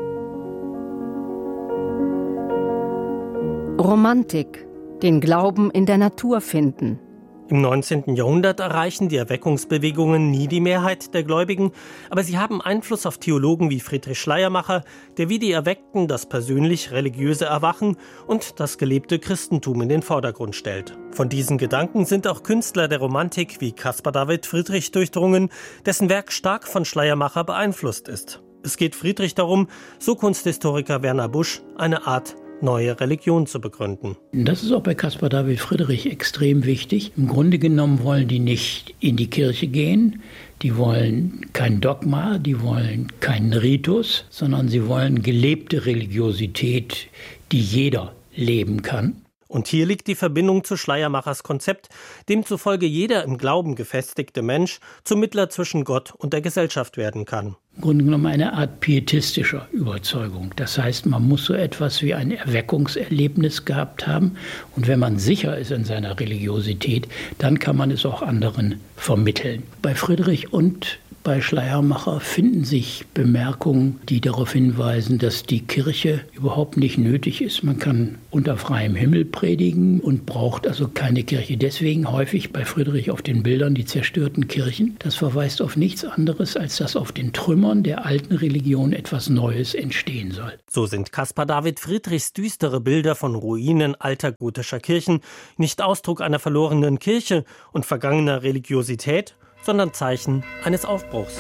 Romantik, den Glauben in der Natur finden. Im neunzehnten Jahrhundert erreichen die Erweckungsbewegungen nie die Mehrheit der Gläubigen, aber sie haben Einfluss auf Theologen wie Friedrich Schleiermacher, der wie die Erweckten das persönlich-religiöse Erwachen und das gelebte Christentum in den Vordergrund stellt. Von diesen Gedanken sind auch Künstler der Romantik wie Caspar David Friedrich durchdrungen, dessen Werk stark von Schleiermacher beeinflusst ist. Es geht Friedrich darum, so Kunsthistoriker Werner Busch, eine Art neue Religion zu begründen. Das ist auch bei Caspar David Friedrich extrem wichtig. Im Grunde genommen wollen die nicht in die Kirche gehen, die wollen kein Dogma, die wollen keinen Ritus, sondern sie wollen gelebte Religiosität, die jeder leben kann. Und hier liegt die Verbindung zu Schleiermachers Konzept, demzufolge jeder im Glauben gefestigte Mensch zum Mittler zwischen Gott und der Gesellschaft werden kann. Im Grunde genommen eine Art pietistischer Überzeugung. Das heißt, man muss so etwas wie ein Erweckungserlebnis gehabt haben. Und wenn man sicher ist in seiner Religiosität, dann kann man es auch anderen vermitteln. Bei Friedrich und bei Schleiermacher finden sich Bemerkungen, die darauf hinweisen, dass die Kirche überhaupt nicht nötig ist. Man kann unter freiem Himmel predigen und braucht also keine Kirche. Deswegen häufig bei Friedrich auf den Bildern die zerstörten Kirchen. Das verweist auf nichts anderes, als dass auf den Trümmern der alten Religion etwas Neues entstehen soll. So sind Caspar David Friedrichs düstere Bilder von Ruinen alter gotischer Kirchen nicht Ausdruck einer verlorenen Kirche und vergangener Religiosität, sondern Zeichen eines Aufbruchs.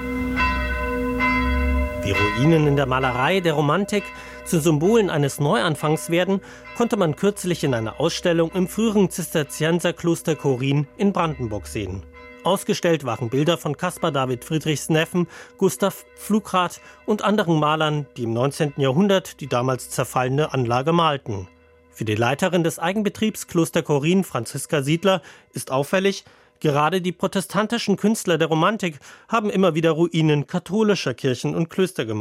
Wie Ruinen in der Malerei der Romantik zu Symbolen eines Neuanfangs werden, konnte man kürzlich in einer Ausstellung im früheren Zisterzienserkloster Chorin in Brandenburg sehen. Ausgestellt waren Bilder von Caspar David Friedrichs Neffen Gustav Pflugrath und anderen Malern, die im neunzehnten Jahrhundert die damals zerfallene Anlage malten. Für die Leiterin des Eigenbetriebs Kloster Chorin, Franziska Siedler, ist auffällig, gerade die protestantischen Künstler der Romantik haben immer wieder Ruinen katholischer Kirchen und Klöster gemalt.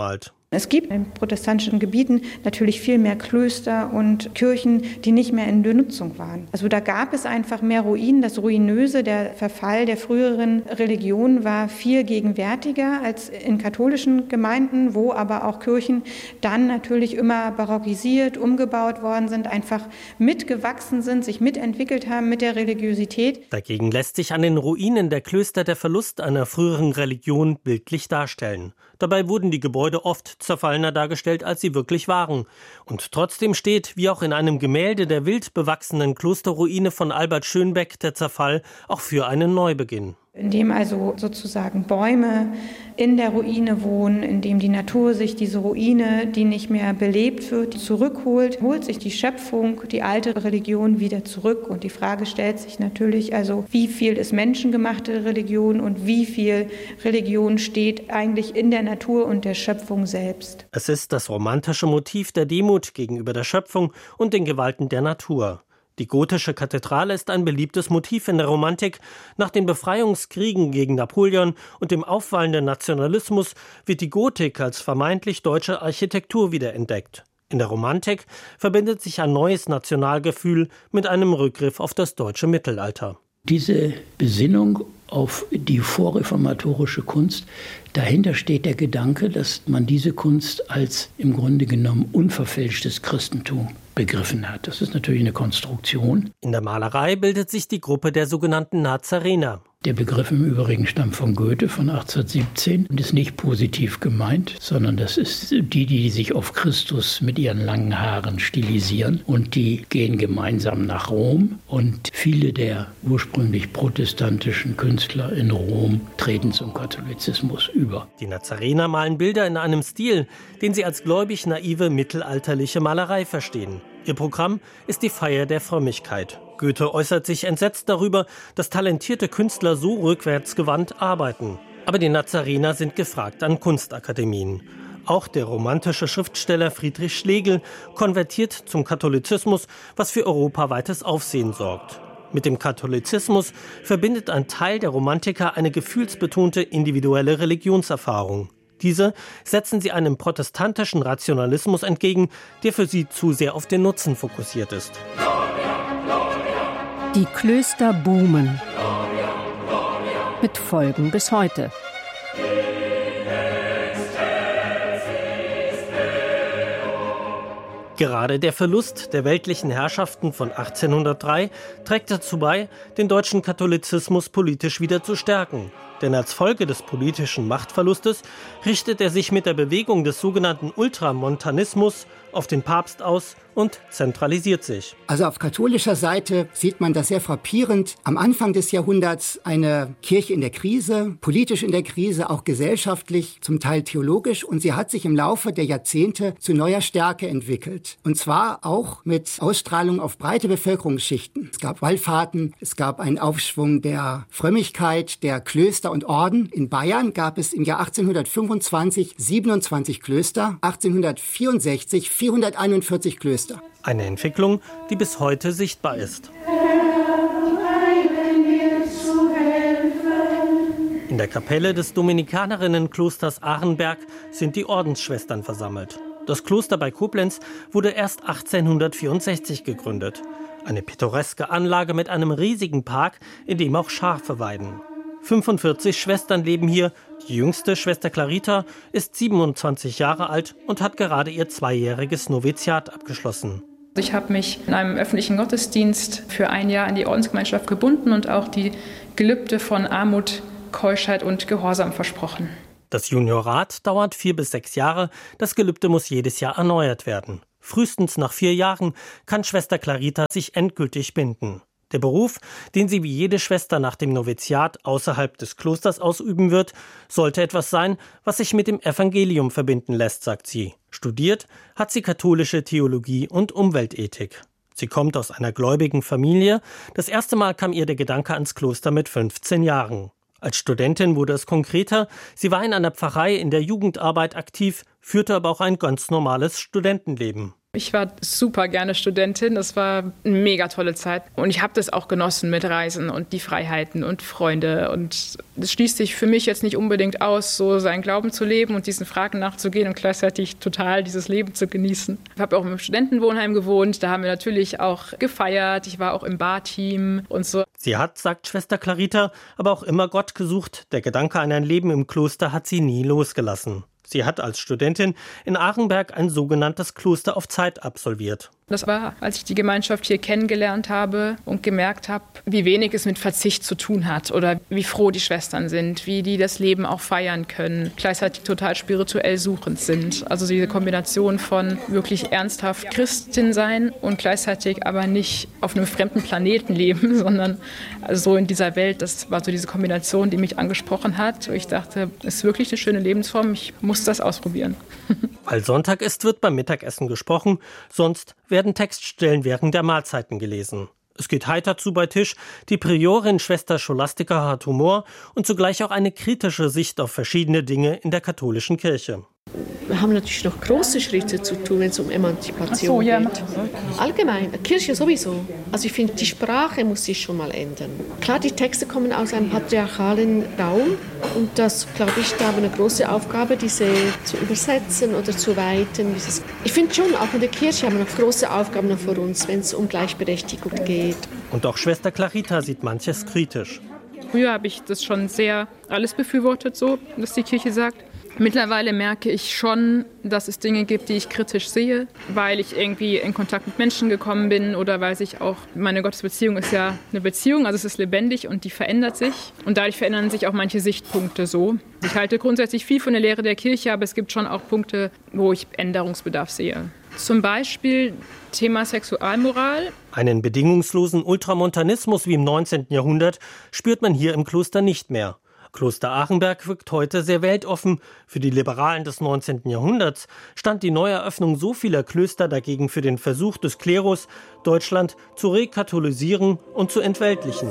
Es gibt in protestantischen Gebieten natürlich viel mehr Klöster und Kirchen, die nicht mehr in Benutzung waren. Also da gab es einfach mehr Ruinen. Das Ruinöse, der Verfall der früheren Religion war viel gegenwärtiger als in katholischen Gemeinden, wo aber auch Kirchen dann natürlich immer barockisiert, umgebaut worden sind, einfach mitgewachsen sind, sich mitentwickelt haben mit der Religiosität. Dagegen lässt sich an den Ruinen der Klöster der Verlust einer früheren Religion bildlich darstellen. Dabei wurden die Gebäude oft zerfallener dargestellt, als sie wirklich waren. Und trotzdem steht, wie auch in einem Gemälde der wild bewachsenen Klosterruine von Albert Schönbeck, der Zerfall auch für einen Neubeginn. In dem also sozusagen Bäume in der Ruine wohnen, in dem die Natur sich diese Ruine, die nicht mehr belebt wird, zurückholt, holt sich die Schöpfung, die alte Religion wieder zurück. Und die Frage stellt sich natürlich also, wie viel ist menschengemachte Religion und wie viel Religion steht eigentlich in der Natur und der Schöpfung selbst. Es ist das romantische Motiv der Demut gegenüber der Schöpfung und den Gewalten der Natur. Die gotische Kathedrale ist ein beliebtes Motiv in der Romantik. Nach den Befreiungskriegen gegen Napoleon und dem auffallenden Nationalismus wird die Gotik als vermeintlich deutsche Architektur wiederentdeckt. In der Romantik verbindet sich ein neues Nationalgefühl mit einem Rückgriff auf das deutsche Mittelalter. Diese Besinnung auf die vorreformatorische Kunst, dahinter steht der Gedanke, dass man diese Kunst als im Grunde genommen unverfälschtes Christentum begriffen hat. Das ist natürlich eine Konstruktion. In der Malerei bildet sich die Gruppe der sogenannten Nazarener. Der Begriff im Übrigen stammt von Goethe von achtzehnhundertsiebzehn und ist nicht positiv gemeint, sondern das ist die, die sich auf Christus mit ihren langen Haaren stilisieren, und die gehen gemeinsam nach Rom, und viele der ursprünglich protestantischen Künstler in Rom treten zum Katholizismus über. Die Nazarener malen Bilder in einem Stil, den sie als gläubig naive mittelalterliche Malerei verstehen. Ihr Programm ist die Feier der Frömmigkeit. Goethe äußert sich entsetzt darüber, dass talentierte Künstler so rückwärtsgewandt arbeiten. Aber die Nazarener sind gefragt an Kunstakademien. Auch der romantische Schriftsteller Friedrich Schlegel konvertiert zum Katholizismus, was für europaweites Aufsehen sorgt. Mit dem Katholizismus verbindet ein Teil der Romantiker eine gefühlsbetonte individuelle Religionserfahrung. Diese setzen sie einem protestantischen Rationalismus entgegen, der für sie zu sehr auf den Nutzen fokussiert ist. Die Klöster boomen. Mit Folgen bis heute. Gerade der Verlust der weltlichen Herrschaften von achtzehnhundertdrei trägt dazu bei, den deutschen Katholizismus politisch wieder zu stärken. Denn als Folge des politischen Machtverlustes richtet er sich mit der Bewegung des sogenannten Ultramontanismus auf den Papst aus und zentralisiert sich. Also auf katholischer Seite sieht man das sehr frappierend. Am Anfang des Jahrhunderts eine Kirche in der Krise, politisch in der Krise, auch gesellschaftlich, zum Teil theologisch. Und sie hat sich im Laufe der Jahrzehnte zu neuer Stärke entwickelt. Und zwar auch mit Ausstrahlung auf breite Bevölkerungsschichten. Es gab Wallfahrten, es gab einen Aufschwung der Frömmigkeit, der Klöster und Orden. In Bayern gab es im Jahr achtzehnhundertfünfundzwanzig siebenundzwanzig Klöster, achtzehnhundertvierundsechzig vierhunderteinundvierzig Klöster. Eine Entwicklung, die bis heute sichtbar ist. In der Kapelle des Dominikanerinnenklosters Arenberg sind die Ordensschwestern versammelt. Das Kloster bei Koblenz wurde erst achtzehnhundertvierundsechzig gegründet. Eine pittoreske Anlage mit einem riesigen Park, in dem auch Schafe weiden. fünfundvierzig Schwestern leben hier. Die jüngste, Schwester Clarita, ist siebenundzwanzig Jahre alt und hat gerade ihr zweijähriges Noviziat abgeschlossen. Ich habe mich in einem öffentlichen Gottesdienst für ein Jahr an die Ordensgemeinschaft gebunden und auch die Gelübde von Armut, Keuschheit und Gehorsam versprochen. Das Juniorat dauert vier bis sechs Jahre. Das Gelübde muss jedes Jahr erneuert werden. Frühestens nach vier Jahren kann Schwester Clarita sich endgültig binden. Der Beruf, den sie wie jede Schwester nach dem Noviziat außerhalb des Klosters ausüben wird, sollte etwas sein, was sich mit dem Evangelium verbinden lässt, sagt sie. Studiert hat sie katholische Theologie und Umweltethik. Sie kommt aus einer gläubigen Familie. Das erste Mal kam ihr der Gedanke ans Kloster mit fünfzehn Jahren. Als Studentin wurde es konkreter. Sie war in einer Pfarrei in der Jugendarbeit aktiv, führte aber auch ein ganz normales Studentenleben. Ich war super gerne Studentin. Das war eine mega tolle Zeit. Und ich habe das auch genossen mit Reisen und die Freiheiten und Freunde. Und es schließt sich für mich jetzt nicht unbedingt aus, so seinen Glauben zu leben und diesen Fragen nachzugehen und gleichzeitig total dieses Leben zu genießen. Ich habe auch im Studentenwohnheim gewohnt. Da haben wir natürlich auch gefeiert. Ich war auch im Barteam und so. Sie hat, sagt Schwester Clarita, aber auch immer Gott gesucht. Der Gedanke an ein Leben im Kloster hat sie nie losgelassen. Sie hat als Studentin in Arenberg ein sogenanntes Kloster auf Zeit absolviert. Das war, als ich die Gemeinschaft hier kennengelernt habe und gemerkt habe, wie wenig es mit Verzicht zu tun hat oder wie froh die Schwestern sind, wie die das Leben auch feiern können, gleichzeitig total spirituell suchend sind. Also diese Kombination von wirklich ernsthaft Christin sein und gleichzeitig aber nicht auf einem fremden Planeten leben, sondern also so in dieser Welt. Das war so diese Kombination, die mich angesprochen hat. Und ich dachte, es ist wirklich eine schöne Lebensform, ich muss das ausprobieren. Weil Sonntag ist, wird beim Mittagessen gesprochen, sonst werden Textstellen während der Mahlzeiten gelesen. Es geht heiter zu bei Tisch. Die Priorin Schwester Scholastica hat Humor und zugleich auch eine kritische Sicht auf verschiedene Dinge in der katholischen Kirche. Wir haben natürlich noch große Schritte zu tun, wenn es um Emanzipation so, ja. geht. Allgemein, Kirche sowieso. Also ich finde, die Sprache muss sich schon mal ändern. Klar, die Texte kommen aus einem patriarchalen Raum und das, glaube ich, da haben wir eine große Aufgabe, diese zu übersetzen oder zu weiten. Ich finde schon, auch in der Kirche haben wir noch große Aufgaben noch vor uns, wenn es um Gleichberechtigung geht. Und auch Schwester Clarita sieht manches kritisch. Früher habe ich das schon sehr alles befürwortet, so, was die Kirche sagt. Mittlerweile merke ich schon, dass es Dinge gibt, die ich kritisch sehe, weil ich irgendwie in Kontakt mit Menschen gekommen bin oder weil sich auch, meine Gottesbeziehung ist ja eine Beziehung, also es ist lebendig und die verändert sich und dadurch verändern sich auch manche Sichtpunkte so. Ich halte grundsätzlich viel von der Lehre der Kirche, aber es gibt schon auch Punkte, wo ich Änderungsbedarf sehe. Zum Beispiel Thema Sexualmoral. Einen bedingungslosen Ultramontanismus wie im neunzehnten Jahrhundert spürt man hier im Kloster nicht mehr. Kloster Arenberg wirkt heute sehr weltoffen. Für die Liberalen des neunzehnten Jahrhunderts stand die Neueröffnung so vieler Klöster dagegen für den Versuch des Klerus, Deutschland zu rekatholisieren und zu entweltlichen.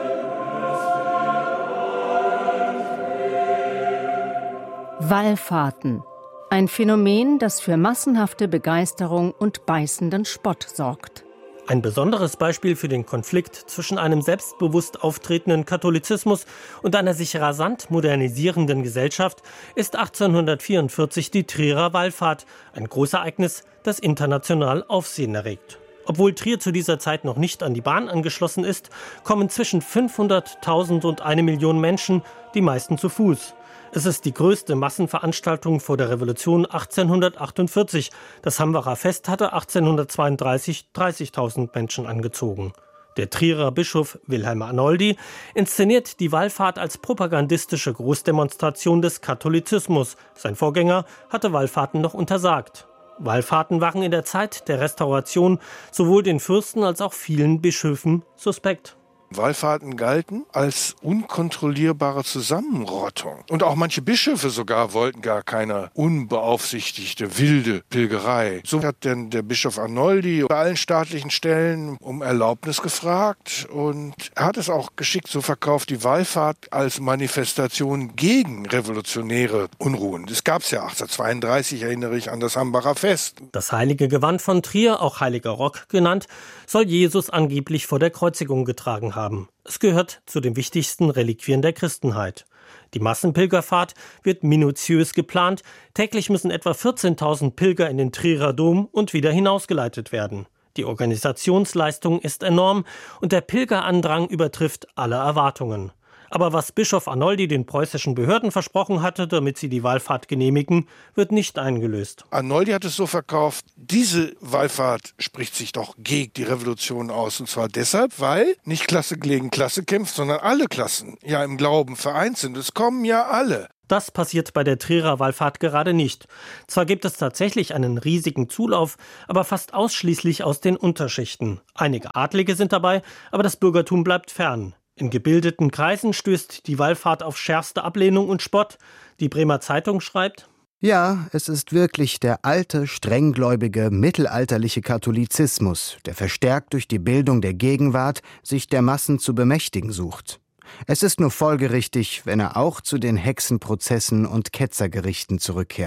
Wallfahrten. Ein Phänomen, das für massenhafte Begeisterung und beißenden Spott sorgt. Ein besonderes Beispiel für den Konflikt zwischen einem selbstbewusst auftretenden Katholizismus und einer sich rasant modernisierenden Gesellschaft ist achtzehnhundertvierundvierzig die Trierer Wallfahrt, ein Großereignis, das international Aufsehen erregt. Obwohl Trier zu dieser Zeit noch nicht an die Bahn angeschlossen ist, kommen zwischen fünfhunderttausend und eine Million Menschen, die meisten zu Fuß. Es ist die größte Massenveranstaltung vor der Revolution achtzehnhundertachtundvierzig. Das Hambacher Fest hatte achtzehnhundertzweiunddreißig dreißigtausend Menschen angezogen. Der Trierer Bischof Wilhelm Arnoldi inszeniert die Wallfahrt als propagandistische Großdemonstration des Katholizismus. Sein Vorgänger hatte Wallfahrten noch untersagt. Wallfahrten waren in der Zeit der Restauration sowohl den Fürsten als auch vielen Bischöfen suspekt. Wallfahrten galten als unkontrollierbare Zusammenrottung. Und auch manche Bischöfe sogar wollten gar keine unbeaufsichtigte, wilde Pilgerei. So hat denn der Bischof Arnoldi bei allen staatlichen Stellen um Erlaubnis gefragt. Und er hat es auch geschickt so verkauft, die Wallfahrt als Manifestation gegen revolutionäre Unruhen. Das gab es ja achtzehnhundertzweiunddreißig, erinnere ich an das Hambacher Fest. Das heilige Gewand von Trier, auch Heiliger Rock genannt, soll Jesus angeblich vor der Kreuzigung getragen haben. Es gehört zu den wichtigsten Reliquien der Christenheit. Die Massenpilgerfahrt wird minutiös geplant. Täglich müssen etwa vierzehntausend Pilger in den Trierer Dom und wieder hinausgeleitet werden. Die Organisationsleistung ist enorm und der Pilgerandrang übertrifft alle Erwartungen. Aber was Bischof Arnoldi den preußischen Behörden versprochen hatte, damit sie die Wallfahrt genehmigen, wird nicht eingelöst. Arnoldi hat es so verkauft, diese Wallfahrt spricht sich doch gegen die Revolution aus. Und zwar deshalb, weil nicht Klasse gegen Klasse kämpft, sondern alle Klassen ja im Glauben vereint sind. Es kommen ja alle. Das passiert bei der Trierer Wallfahrt gerade nicht. Zwar gibt es tatsächlich einen riesigen Zulauf, aber fast ausschließlich aus den Unterschichten. Einige Adlige sind dabei, aber das Bürgertum bleibt fern. In gebildeten Kreisen stößt die Wallfahrt auf schärfste Ablehnung und Spott. Die Bremer Zeitung schreibt: Ja, es ist wirklich der alte, strenggläubige, mittelalterliche Katholizismus, der verstärkt durch die Bildung der Gegenwart sich der Massen zu bemächtigen sucht. Es ist nur folgerichtig, wenn er auch zu den Hexenprozessen und Ketzergerichten zurückkehrt.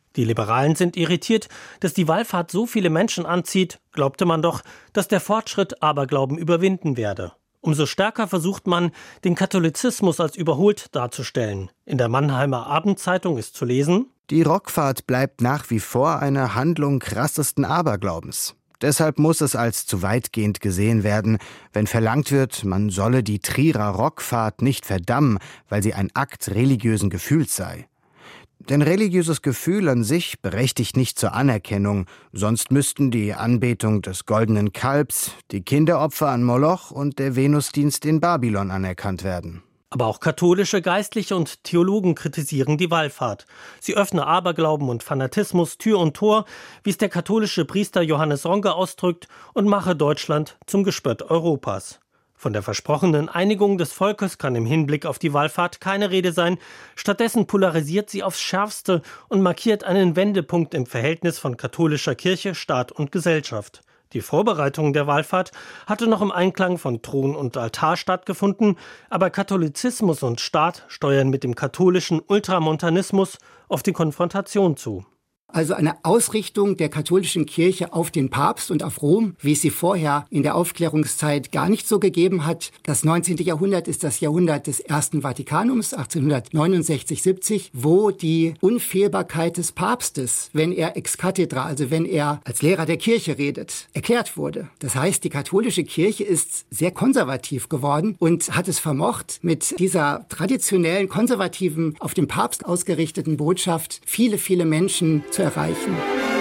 Die Liberalen sind irritiert, dass die Wallfahrt so viele Menschen anzieht, glaubte man doch, dass der Fortschritt Aberglauben überwinden werde. Umso stärker versucht man, den Katholizismus als überholt darzustellen. In der Mannheimer Abendzeitung ist zu lesen: Die Rockfahrt bleibt nach wie vor eine Handlung krassesten Aberglaubens. Deshalb muss es als zu weitgehend gesehen werden, wenn verlangt wird, man solle die Trierer Rockfahrt nicht verdammen, weil sie ein Akt religiösen Gefühls sei. Denn religiöses Gefühl an sich berechtigt nicht zur Anerkennung, sonst müssten die Anbetung des goldenen Kalbs, die Kinderopfer an Moloch und der Venusdienst in Babylon anerkannt werden. Aber auch katholische Geistliche und Theologen kritisieren die Wallfahrt. Sie öffne Aberglauben und Fanatismus Tür und Tor, wie es der katholische Priester Johannes Ronke ausdrückt, und mache Deutschland zum Gespött Europas. Von der versprochenen Einigung des Volkes kann im Hinblick auf die Wallfahrt keine Rede sein. Stattdessen polarisiert sie aufs Schärfste und markiert einen Wendepunkt im Verhältnis von katholischer Kirche, Staat und Gesellschaft. Die Vorbereitung der Wallfahrt hatte noch im Einklang von Thron und Altar stattgefunden, aber Katholizismus und Staat steuern mit dem katholischen Ultramontanismus auf die Konfrontation zu. Also eine Ausrichtung der katholischen Kirche auf den Papst und auf Rom, wie es sie vorher in der Aufklärungszeit gar nicht so gegeben hat. Das neunzehnte Jahrhundert ist das Jahrhundert des Ersten Vatikanums, achtzehnhundertneunundsechzig siebzig, wo die Unfehlbarkeit des Papstes, wenn er ex cathedra, also wenn er als Lehrer der Kirche redet, erklärt wurde. Das heißt, die katholische Kirche ist sehr konservativ geworden und hat es vermocht, mit dieser traditionellen, konservativen, auf den Papst ausgerichteten Botschaft viele, viele Menschen zu erreichen.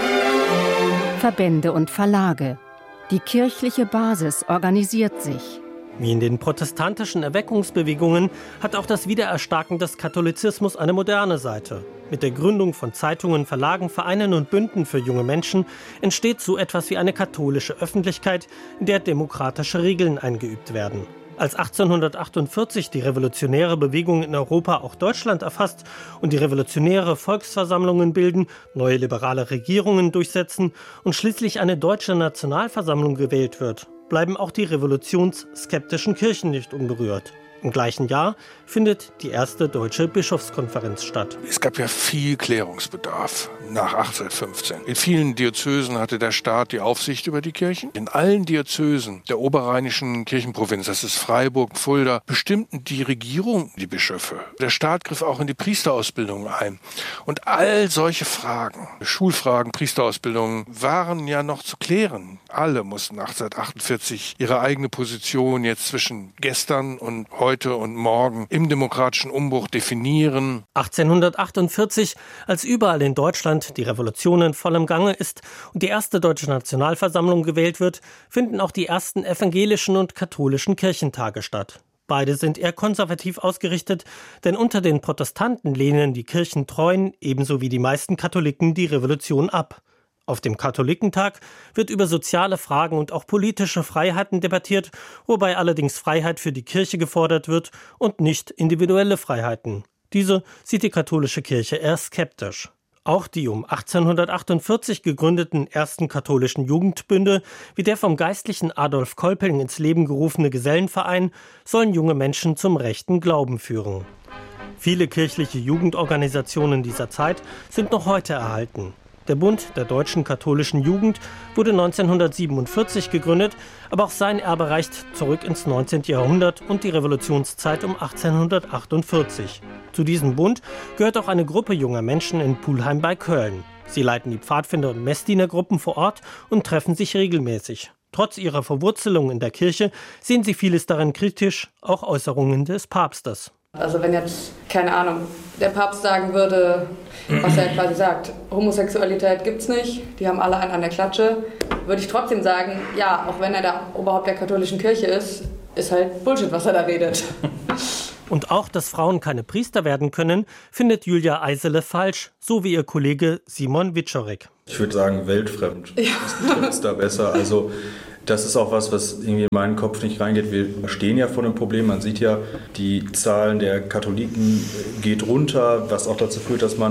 Verbände und Verlage. Die kirchliche Basis organisiert sich. Wie in den protestantischen Erweckungsbewegungen hat auch das Wiedererstarken des Katholizismus eine moderne Seite. Mit der Gründung von Zeitungen, Verlagen, Vereinen und Bünden für junge Menschen entsteht so etwas wie eine katholische Öffentlichkeit, in der demokratische Regeln eingeübt werden. Als achtzehnhundertachtundvierzig die revolutionäre Bewegung in Europa auch Deutschland erfasst und die Revolutionäre Volksversammlungen bilden, neue liberale Regierungen durchsetzen und schließlich eine deutsche Nationalversammlung gewählt wird, bleiben auch die revolutionsskeptischen Kirchen nicht unberührt. Im gleichen Jahr findet die erste deutsche Bischofskonferenz statt. Es gab ja viel Klärungsbedarf nach achtzehnhundertfünfzehn. In vielen Diözesen hatte der Staat die Aufsicht über die Kirchen. In allen Diözesen der oberrheinischen Kirchenprovinz, das ist Freiburg, Fulda, bestimmten die Regierung die Bischöfe. Der Staat griff auch in die Priesterausbildung ein. Und all solche Fragen, Schulfragen, Priesterausbildungen, waren ja noch zu klären. Alle mussten achtzehnhundertachtundvierzig ihre eigene Position jetzt zwischen gestern und heute und morgen im demokratischen Umbruch definieren. achtzehnhundertachtundvierzig, als überall in Deutschland die Revolution in vollem Gange ist und die erste deutsche Nationalversammlung gewählt wird, finden auch die ersten evangelischen und katholischen Kirchentage statt. Beide sind eher konservativ ausgerichtet, denn unter den Protestanten lehnen die Kirchentreuen ebenso wie die meisten Katholiken die Revolution ab. Auf dem Katholikentag wird über soziale Fragen und auch politische Freiheiten debattiert, wobei allerdings Freiheit für die Kirche gefordert wird und nicht individuelle Freiheiten. Diese sieht die katholische Kirche eher skeptisch. Auch die um achtzehnhundertachtundvierzig gegründeten ersten katholischen Jugendbünde, wie der vom geistlichen Adolf Kolping ins Leben gerufene Gesellenverein, sollen junge Menschen zum rechten Glauben führen. Viele kirchliche Jugendorganisationen dieser Zeit sind noch heute erhalten. Der Bund der deutschen katholischen Jugend wurde neunzehnhundertsiebenundvierzig gegründet, aber auch sein Erbe reicht zurück ins neunzehnte Jahrhundert und die Revolutionszeit um achtzehnhundertachtundvierzig. Zu diesem Bund gehört auch eine Gruppe junger Menschen in Pulheim bei Köln. Sie leiten die Pfadfinder- und Messdienergruppen vor Ort und treffen sich regelmäßig. Trotz ihrer Verwurzelung in der Kirche sehen sie vieles darin kritisch, auch Äußerungen des Papstes. Also wenn jetzt, keine Ahnung, der Papst sagen würde, was er quasi sagt, Homosexualität gibt's nicht, die haben alle einen an der Klatsche, würde ich trotzdem sagen, ja, auch wenn er der Oberhaupt der katholischen Kirche ist, ist halt Bullshit, was er da redet. Und auch, dass Frauen keine Priester werden können, findet Julia Eisele falsch, so wie ihr Kollege Simon Wiczorek. Ich würde sagen, weltfremd. Ja. Das ist da besser. Also das ist auch was, was irgendwie in meinen Kopf nicht reingeht. Wir stehen ja vor einem Problem. Man sieht ja, die Zahlen der Katholiken geht runter, was auch dazu führt, dass man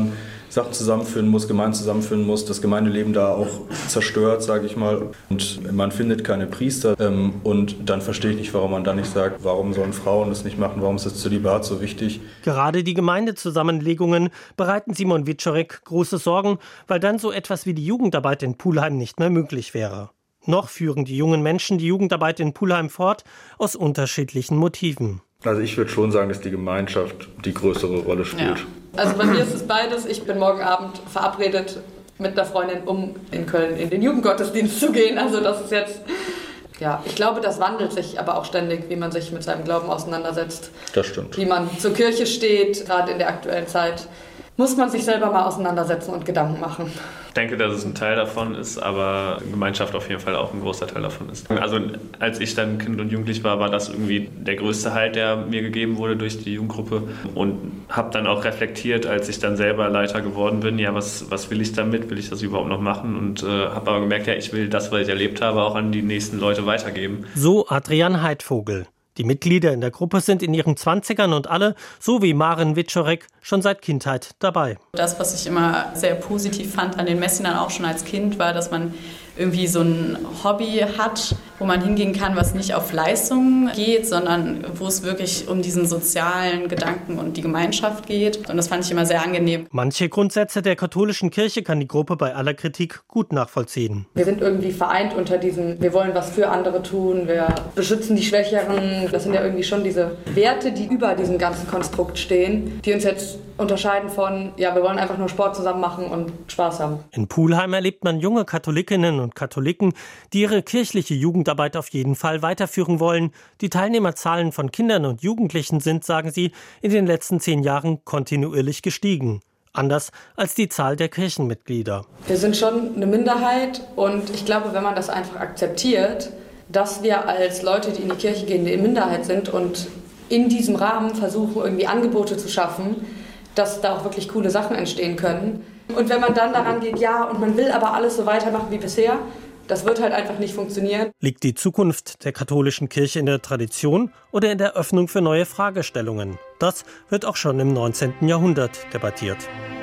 Sachen zusammenführen muss, Gemeinden zusammenführen muss, das Gemeindeleben da auch zerstört, sage ich mal. Und man findet keine Priester. Ähm, und dann verstehe ich nicht, warum man dann nicht sagt, warum sollen Frauen das nicht machen, warum ist das Zölibat so wichtig? Gerade die Gemeindezusammenlegungen bereiten Simon Wieczorek große Sorgen, weil dann so etwas wie die Jugendarbeit in Pulheim nicht mehr möglich wäre. Noch führen die jungen Menschen die Jugendarbeit in Pulheim fort, aus unterschiedlichen Motiven. Also ich würde schon sagen, dass die Gemeinschaft die größere Rolle spielt. Ja. Also bei mir ist es beides. Ich bin morgen Abend verabredet mit einer Freundin, um in Köln in den Jugendgottesdienst zu gehen. Also das ist jetzt, ja, ich glaube, das wandelt sich aber auch ständig, wie man sich mit seinem Glauben auseinandersetzt. Das stimmt. Wie man zur Kirche steht, gerade in der aktuellen Zeit. Muss man sich selber mal auseinandersetzen und Gedanken machen. Ich denke, dass es ein Teil davon ist, aber Gemeinschaft auf jeden Fall auch ein großer Teil davon ist. Also als ich dann Kind und Jugendlich war, war das irgendwie der größte Halt, der mir gegeben wurde durch die Jugendgruppe. Und habe dann auch reflektiert, als ich dann selber Leiter geworden bin, ja, was, was will ich damit? Will ich das überhaupt noch machen? Und äh, habe aber gemerkt, ja, ich will das, was ich erlebt habe, auch an die nächsten Leute weitergeben. So Adrian Heidvogel. Die Mitglieder in der Gruppe sind in ihren Zwanzigern und alle, so wie Maren Wieczorek, schon seit Kindheit dabei. Das, was ich immer sehr positiv fand an den Messinern, auch schon als Kind, war, dass man irgendwie so ein Hobby hat, wo man hingehen kann, was nicht auf Leistung geht, sondern wo es wirklich um diesen sozialen Gedanken und die Gemeinschaft geht. Und das fand ich immer sehr angenehm. Manche Grundsätze der katholischen Kirche kann die Gruppe bei aller Kritik gut nachvollziehen. Wir sind irgendwie vereint unter diesem, wir wollen was für andere tun, wir beschützen die Schwächeren. Das sind ja irgendwie schon diese Werte, die über diesem ganzen Konstrukt stehen, die uns jetzt unterscheiden von, ja, wir wollen einfach nur Sport zusammen machen und Spaß haben. In Pulheim erlebt man junge Katholikinnen und Katholiken, die ihre kirchliche Jugendarbeit auf jeden Fall weiterführen wollen. Die Teilnehmerzahlen von Kindern und Jugendlichen sind, sagen sie, in den letzten zehn Jahren kontinuierlich gestiegen. Anders als die Zahl der Kirchenmitglieder. Wir sind schon eine Minderheit und ich glaube, wenn man das einfach akzeptiert, dass wir als Leute, die in die Kirche gehen, eine Minderheit sind und in diesem Rahmen versuchen, irgendwie Angebote zu schaffen, dass da auch wirklich coole Sachen entstehen können. Und wenn man dann daran geht, ja, und man will aber alles so weitermachen wie bisher, das wird halt einfach nicht funktionieren. Liegt die Zukunft der katholischen Kirche in der Tradition oder in der Öffnung für neue Fragestellungen? Das wird auch schon im neunzehnten Jahrhundert debattiert.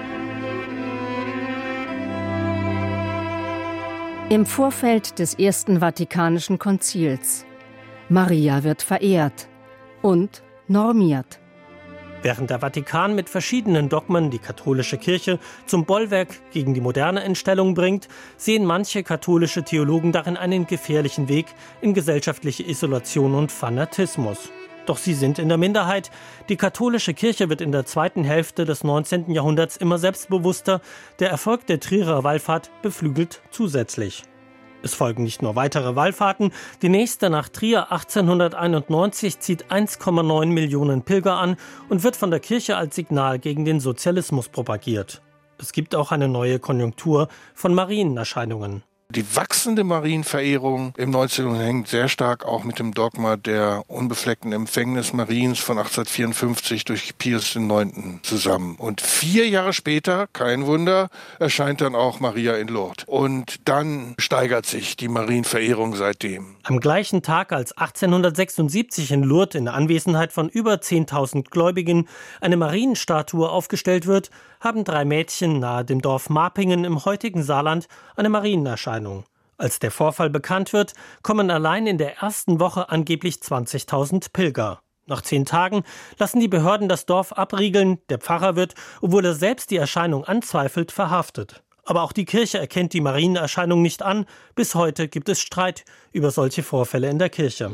Im Vorfeld des Ersten Vatikanischen Konzils. Maria wird verehrt und normiert. Während der Vatikan mit verschiedenen Dogmen die katholische Kirche zum Bollwerk gegen die Moderne in Stellung bringt, sehen manche katholische Theologen darin einen gefährlichen Weg in gesellschaftliche Isolation und Fanatismus. Doch sie sind in der Minderheit. Die katholische Kirche wird in der zweiten Hälfte des neunzehnten Jahrhunderts immer selbstbewusster. Der Erfolg der Trierer Wallfahrt beflügelt zusätzlich. Es folgen nicht nur weitere Wallfahrten. Die nächste nach Trier achtzehnhunderteinundneunzig zieht eins Komma neun Millionen Pilger an und wird von der Kirche als Signal gegen den Sozialismus propagiert. Es gibt auch eine neue Konjunktur von Marienerscheinungen. Die wachsende Marienverehrung im neunzehnten Jahrhundert hängt sehr stark auch mit dem Dogma der unbefleckten Empfängnis Mariens von achtzehnhundertvierundfünfzig durch Pius der Neunte zusammen. Und vier Jahre später, kein Wunder, erscheint dann auch Maria in Lourdes. Und dann steigert sich die Marienverehrung seitdem. Am gleichen Tag, als achtzehnhundertsechsundsiebzig in Lourdes in Anwesenheit von über zehntausend Gläubigen eine Marienstatue aufgestellt wird, haben drei Mädchen nahe dem Dorf Marpingen im heutigen Saarland eine Marienerscheinung. Als der Vorfall bekannt wird, kommen allein in der ersten Woche angeblich zwanzigtausend Pilger. Nach zehn Tagen lassen die Behörden das Dorf abriegeln. Der Pfarrer wird, obwohl er selbst die Erscheinung anzweifelt, verhaftet. Aber auch die Kirche erkennt die Marienerscheinung nicht an. Bis heute gibt es Streit über solche Vorfälle in der Kirche.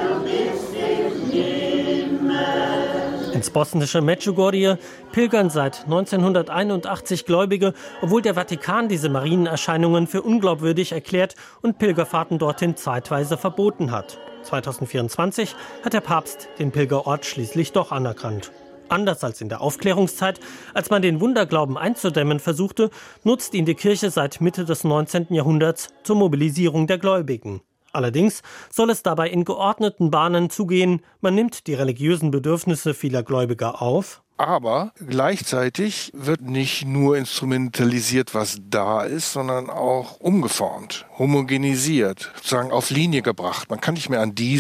Ins bosnische Medjugorje pilgern seit neunzehnhunderteinundachtzig Gläubige, obwohl der Vatikan diese Marienerscheinungen für unglaubwürdig erklärt und Pilgerfahrten dorthin zeitweise verboten hat. zweitausendvierundzwanzig hat der Papst den Pilgerort schließlich doch anerkannt. Anders als in der Aufklärungszeit, als man den Wunderglauben einzudämmen versuchte, nutzt ihn die Kirche seit Mitte des neunzehnten Jahrhunderts zur Mobilisierung der Gläubigen. Allerdings soll es dabei in geordneten Bahnen zugehen. Man nimmt die religiösen Bedürfnisse vieler Gläubiger auf. Aber gleichzeitig wird nicht nur instrumentalisiert, was da ist, sondern auch umgeformt, homogenisiert, sozusagen auf Linie gebracht. Man kann nicht mehr an die